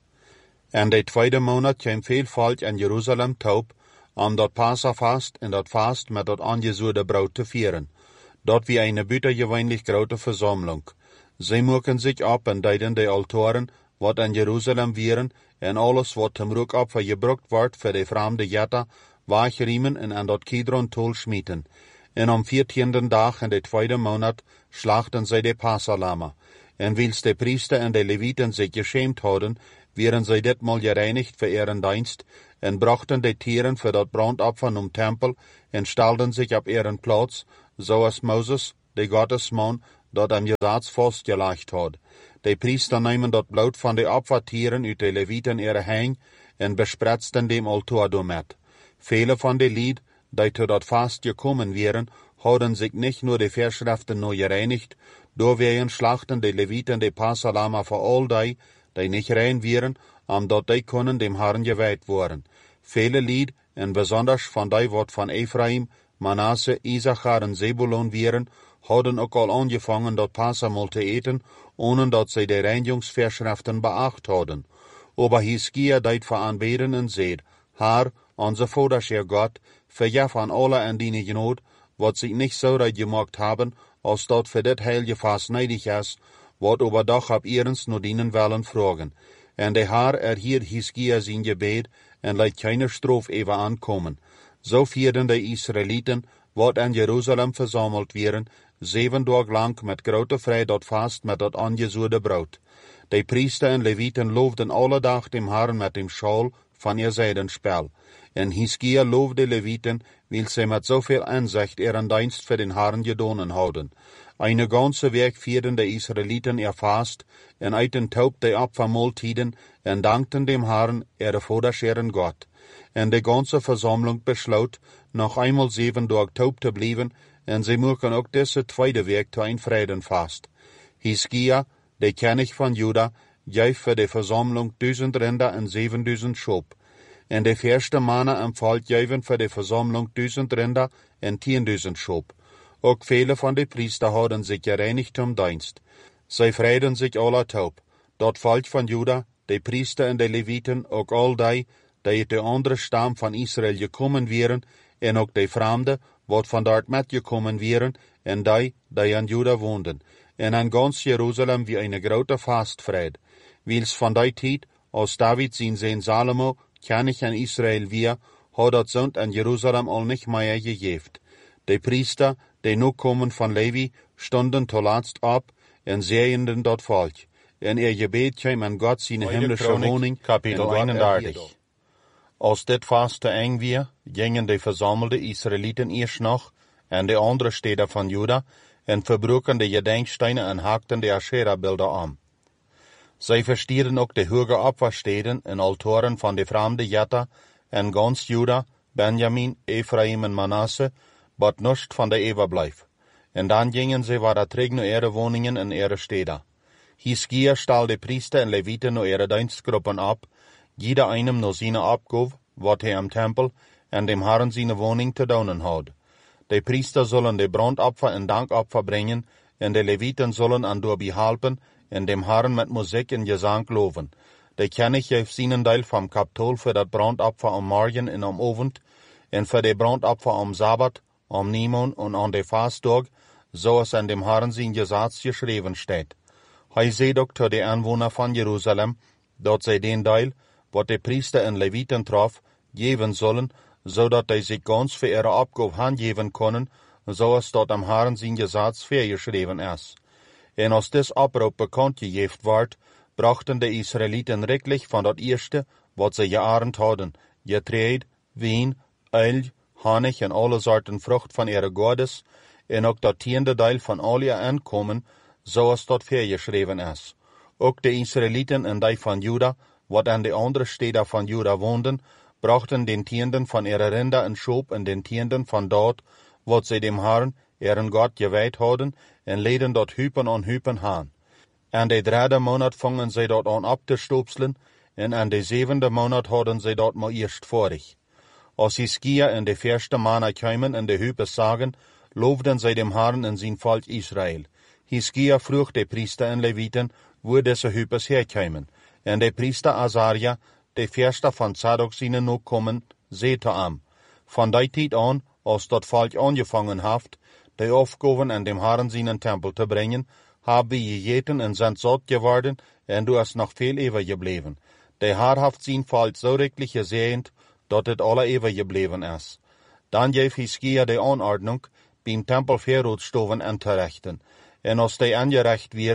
En de tweede Monat kwam veel volk in Jerusalem taub, om dat Passafast en dat Fast met dat angezuurde Braut te vieren. Dat wie eine buitengewöhnlich grote Versammlung. Sie moeken sich ab en deiden de Altaren, wat in Jerusalem vieren, en alles wat zum Rookopfer gebruikt wordt voor de vreemde Jetta, wegriemen en aan dat Kidron tol schmieten. En am viertienden Dag in de tweede Monat schlachten zij de Passalama. En wils de Priester en de Leviten zich geschämt hadden, wären zij ditmaal gereinigt für ihren Dienst, en brachten de Tieren für dat Brandopfer um Tempel, en stelden sich op ihren Platz, zoals Moses, de Gottesman, dat am Gesetz vastgelegd had. De Priester nemen dat bloed van de Opfertieren uit de Leviten ihre Hang, en bespretzten dem Altar damit. Viele van de Lied, die zu dat Fast gekommen wären, hadden sich nicht nur die Verschriften neu gereinigt, doorwegen slachten de Leviten de Passalama voor all die, die nicht rein wären, am dat die können dem Herrn geweiht worden. Viele Lied, en besonders van die wat van Ephraim, Manasse, Isachar en Zebulon wären, hadden ook al angefangen dat Passamal te eten, ohne dat sie de Reinigungsverschriften beacht hadden. Aber Hiskia deit voor aanbeden en zeid, Herr, onze Vaderscher Gott, vergef an alle en die Not, wat sich nicht so reid gemacht haben, als dat für dit heilige Fast neidig is, wat aber doch ab ihrens nur dienen wollen fragen. En de Herr erhielt Hiskia zijn gebet, en leidt keine Strof even ankommen. So vierden de Israeliten, wat in Jerusalem versammelt wären, zeven Tage lang met grote vrij dat Fast met dat angezuurde brood. De Priester en Leviten loofden alle dag dem Herrn met dem Schal van ihr Seidenspel. En Hiskia loofde Leviten, weil sie met zoveel Einsicht ihren Dienst für den Herrn gedonen hadden. Eine ganze Week vierden de Israeliten ihr Fast, en eiten taub de Opfermahltiden, en dankten dem Herrn, ihre Vaterscheren Gott. En de ganze Versammlung besloot, noch einmal zeven Tage taub te blijven, en sie mochten ook deze tweede week te een Freudenfast. Hiskia, de König van Juda, gaf für de Versammlung duizend Rinder en zevenduizend Schop. En de eerste mannen empfaalt geven für de Versammlung duizend Rinder en tienduizend Schop. Ook viele van de Priester hadden sich gereinigt um Dienst. Zij freiden sich alle taub. Dat Volk van Juda, de Priester en de Leviten, ook al die, die uit de andere stam van Israël gekommen wären, en ook de Fremden, wat van dort metgekommen wären, en die, die in Juda woonden. En an ganz Jerusalem wie eine grote Fastfried. Wils van die tijd, als David zijn Sohn Salomo, König in Israël weer, had dat zond in Jerusalem al nicht mehr gegeven. De Priester, die nu komen van Levi, stonden tolatst op en zeeënden dat volk. En ihr Gebet kwam an Gott seine himmlische Wohnung, Kapitel eenendertig. Als dit vast te eng weer, gingen de verzamelde Israeliten eerst nog, en de andere steden van Juda, en verbroken de gedenksteinen en haakten de Asherah-beelden aan. Zij verstierden ook de hoge opfersteden en altaren van de vreemde Jetta, en gans Juda, Benjamin, Ephraim en Manasse, wat nust van de Eva blijf. En dan gingen ze waar terug naar ihre woningen en ihre steden. Hiskia stal de Priester en Leviten naar ihre dienstgruppen op, jeder einem naar zijn opgave, wat hij am Tempel en dem Herrn zijn woning te doen had. De Priester zullen de brandopfer en dankopfer brengen, en de Leviten zullen aan doorbi helpen, en dem Herrn met muziek en gezang loven. De König geeft zijn deel vom Kapitol voor dat brandopfer am morgen en am avond, en voor de brandopfer am Sabbat, am Nimon en aan de Fastdag, zoals in dem Herrn zijn Gesetz geschreven steht. Hij zei ook tot de aanwoner van Jeruzalem, dat zij den deel, wat de Priester en Leviten trof, geven zullen, zodat die zich ganz für ihre Abgabe handgeven können, zoals dat am Herrn zijn Gesetz vergeschreven is. En als dis oproep bekannt gegeven wordt, brachten de Israeliten riklich van dat eerste, wat ze gearend hadden, getreed, wien, uil, honig en alle soorten vrucht van ihre godes, en ook dat tiende deel van al je aankomen, zoals dat vergeschreven is. Ook de Israeliten en die van Juda, wat aan de andere steden van Juda woonden, brachten den tienden van ihre Rinder en Schop en den tienden van dat, wat zij dem Herrn, ihren Gott, gewijd hadden, en leden dat hupen aan hupen aan. En de derde maand vangen zij dat aan op te stoopselen, en aan de zevende maand hadden zij dat maar eerst vorig. Als Hiskia en de eerste mannen kwamen en de hupen zagen, loofden zij dem Herrn en zijn volk Israël. Hiskia vroeg de Priester en Leviten, wo deze hupes herkwamen. En de Priester Azaria, de eerste van Zadok zijn nog komen, zei te am. Van die tijd aan, als dat volk aangevangen heeft, de opgaven en dem Herrn zijn tempel te brengen, hebben we gegeten en zijn zat geworden, en du is nog veel eeuwig gebleven. De Herr heeft zijn volk zo rechtlich gezegend, dat het alle eeuwig gebleven is. Dan geeft Hiskia de aanordnung, beim Tempel Verrotstoven an te richten. En als die angerecht wären,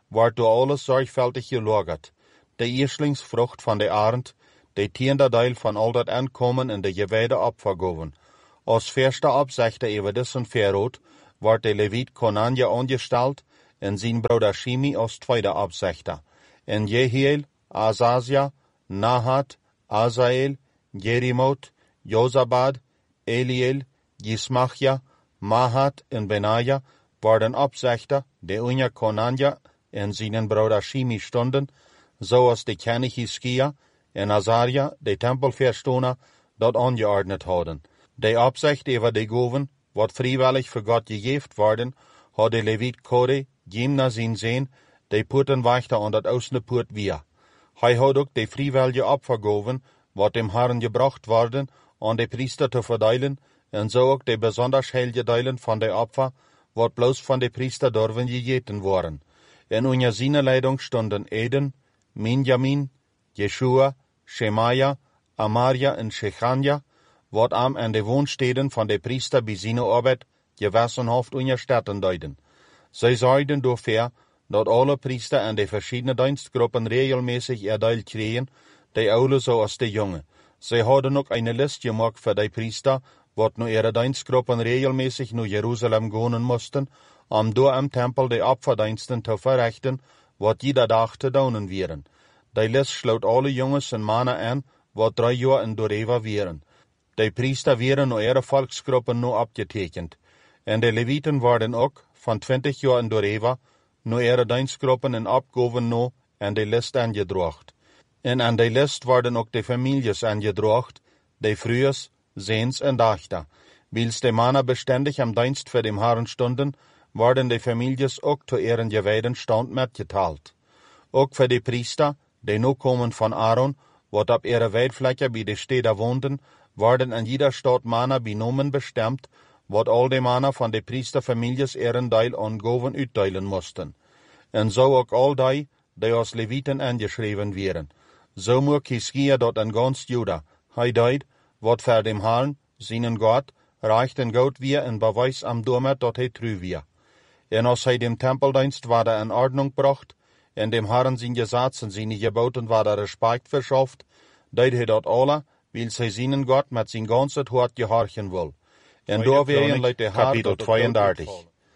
ward du alles sorgfältig gelagert. De Erstlingsfrucht van de Arend, de tiende Teil van al dat Ankommen in de gewijde opvergoven. Als verste opzichte over dessen verrood, wordt de Levit Konanja ongesteld en zijn broeder Shimi als tweede opzichte. En Jehiel, Azasia, Nahat, Azael, Jerimot, Jozabad, Eliel, Gismachja, Mahat en Benaja worden opzichte, de unja Konanja en zijn broeder Shimi stonden, zoals de koning Hiskia en Azaria, de tempelverstoner, dat ongeordnet hadden. De opzicht over de goven, wat vrijwillig voor God gegeven worden, had de Levit Kore, Jimna zijn zeen, de putenwachter aan dat oostende poort via. Hij had ook de vrijwillige opvergoven, wat dem Herren gebracht worden, aan de priester te verdelen, en zo ook de besonders heilige delen van de opfer, wat bloos van de priester durven gegeten worden. En onder zijn leiding stonden Eden, Minjamin, Jeshua, Shemaya, Amaria en Shechanja, wat am en de woonsteden van de priester bij zijn arbeid gewassen hoofd onderstetten duiden. Zij zorgden ervoor dat alle priester en de verschillende dienstgroepen regelmäßig erdeeld kregen, de oude zoals de jonge. Zij hadden ook een list gemaakt voor de priester, wat nu ihre dienstgroepen regelmäßig naar Jeruzalem gaan moesten, om door am tempel de opferdiensten te verrichten, wat jeder dag te doen waren. De list sloot alle jongens en mannen aan, wat drie jaar in Doreva waren. De priester werden naar ihre volksgroepen nu opgetekend. En de Leviten worden ook, van twintig jaar in Doreva, naar ihre dienstgroepen en opgaven nu en de list aangedracht. En aan de list worden ook de families aangedracht, de vroegs, zeens en dachten. Wils de mannen beständig am dienst voor dem Herren stonden, worden de families ook te ihren gewijden stand metgeteilt. Ook voor de priester, die nu komen van Aaron, wat op ihre weidvlekken bij de steden woonden, worden in jeder stad mannen benomen bestemd, wat al de mannen van de priesterfamilies ihren deel aan goven uitdelen moesten. En zo ook al die, die als Leviten aangeschreven werden. Zo moet Hiskia dat in ganz Juda, hij deed, wat voor dem Herrn, zijn God, recht en goed weer en bewijs am domet dat hij trouw weer. En als hij dem tempeldienst waarde in Ordnung bracht, en dem Herrn zijn Gesetz en zijn geboten waarde Respekt verschafft, deed hij dat alle, wils hij zijn God met zijn ganzes hart gehorchen wil. En door weer leidt de Kapitel tweeëndertig.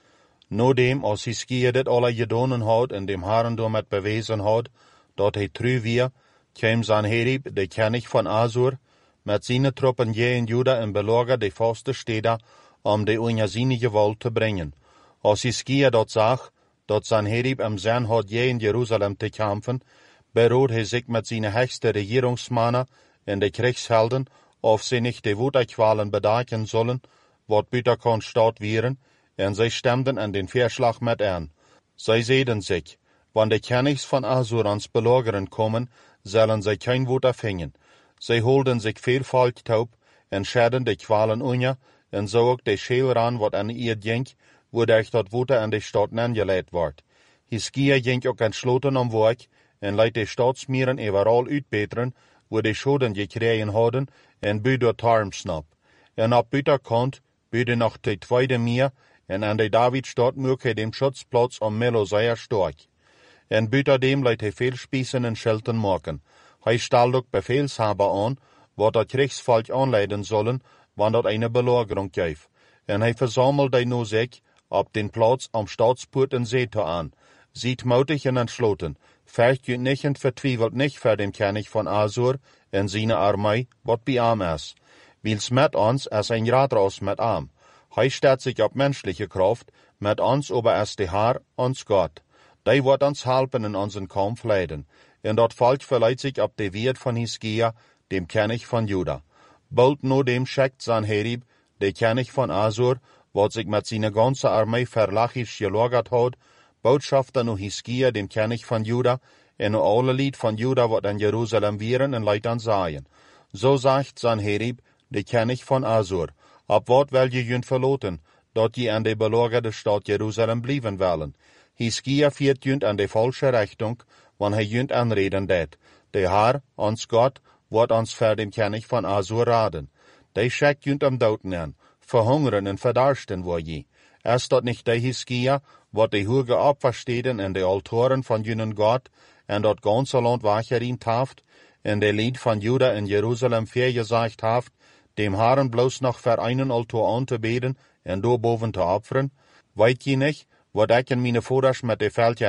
Nodem, als Hiskia dit alle gedonen had en dem Herrn domet bewezen had, dat hij trouw weer, kwam Sanherib, de koning van Asur, met zijn troepen je in Juda en beloger de vaste steden, om de onder zijn gewalt te brengen. Als Hiskia dat zag, dat Sanherib am zin had je in Jeruzalem te kampen, berood hij zich met zijn hechtste regeringsmannen en de krijgshelden, of ze niet de woedekwalen bedaken zullen, wat buiten kon staat wieren, en zij stemden aan den verslag met aan. Zij zeiden zich, wanneer de konings van Asur ans belogeren komen, zullen zij geen woed afhingen. Zij holden zich veel volk taub, en schaden de kwalen onder, en zo ook de scheelran wat aan ihr denk, wodurch dat woed aan de stad nangeleid wordt. Hiskia ging ook entsloten om werk, en leidt de stadsmieren overal uitbeteren, wo de schoden gekregen hadden, en buit door tarmsnap. En op buitenkant buurde nog de tweede meer, en aan de Davidstad mocht hij dem schutzplatz om Melo zeer sterk. En buiten dem leidt hij veel spießen en schelten maken. Hij stelt ook befehlshaber aan, wat dat krijgsvolk aanleiden zullen, wanneer dat eine belagerung geeft. En hij verzamelt die nu zich op den plaats am Staatspoort en zee te aan. Ziet moutig en entsloten, vergt u niet en vertwijfelt niet voor dem koning van Asur en zijn armee, wat bij hem is. Wils met ons is een raadras met hem. Hij staat zich op menschliche kracht, met ons aber is de Herr, ons Gott. Die wordt ons helpen in onze Kampf leiden. En dat volk verleiht sich op de Wert van Hiskia, dem koning van Juda. Bald no dem schickt Sanherib, de koning van Asur, wat sich met zijn ganze armee verlachisch gelagert had, boodschafter nu Hiskia, dem koning van Juda, en nu alle lied van Juda wat in Jeruzalem wieren en leidt aan zaaien. Zo zegt Sanherib, de koning van Asur, op wat wil je junt verloten, dat je aan de belagerde stad Jeruzalem blijven willen. Hiskia viert junt aan de falsche richting, wanneer hij junt aanreden deed. De Herr, ons God, wordt ons voor dem koning van Asur raden. De schickt junt am douten aan, verhungeren en verdarsten wo je. Ist dat nicht de Hiskia, wat de hoge Opfersteden en de Altoren van junen Gott en dat ganze Land wacherient haft, en de Lied van Juda in Jerusalem vergesagt haft, dem Herren bloß noch für einen Altor anzubeten en daarboven te opferen? Weet je nicht, wat ik en meine Voders met de Veldje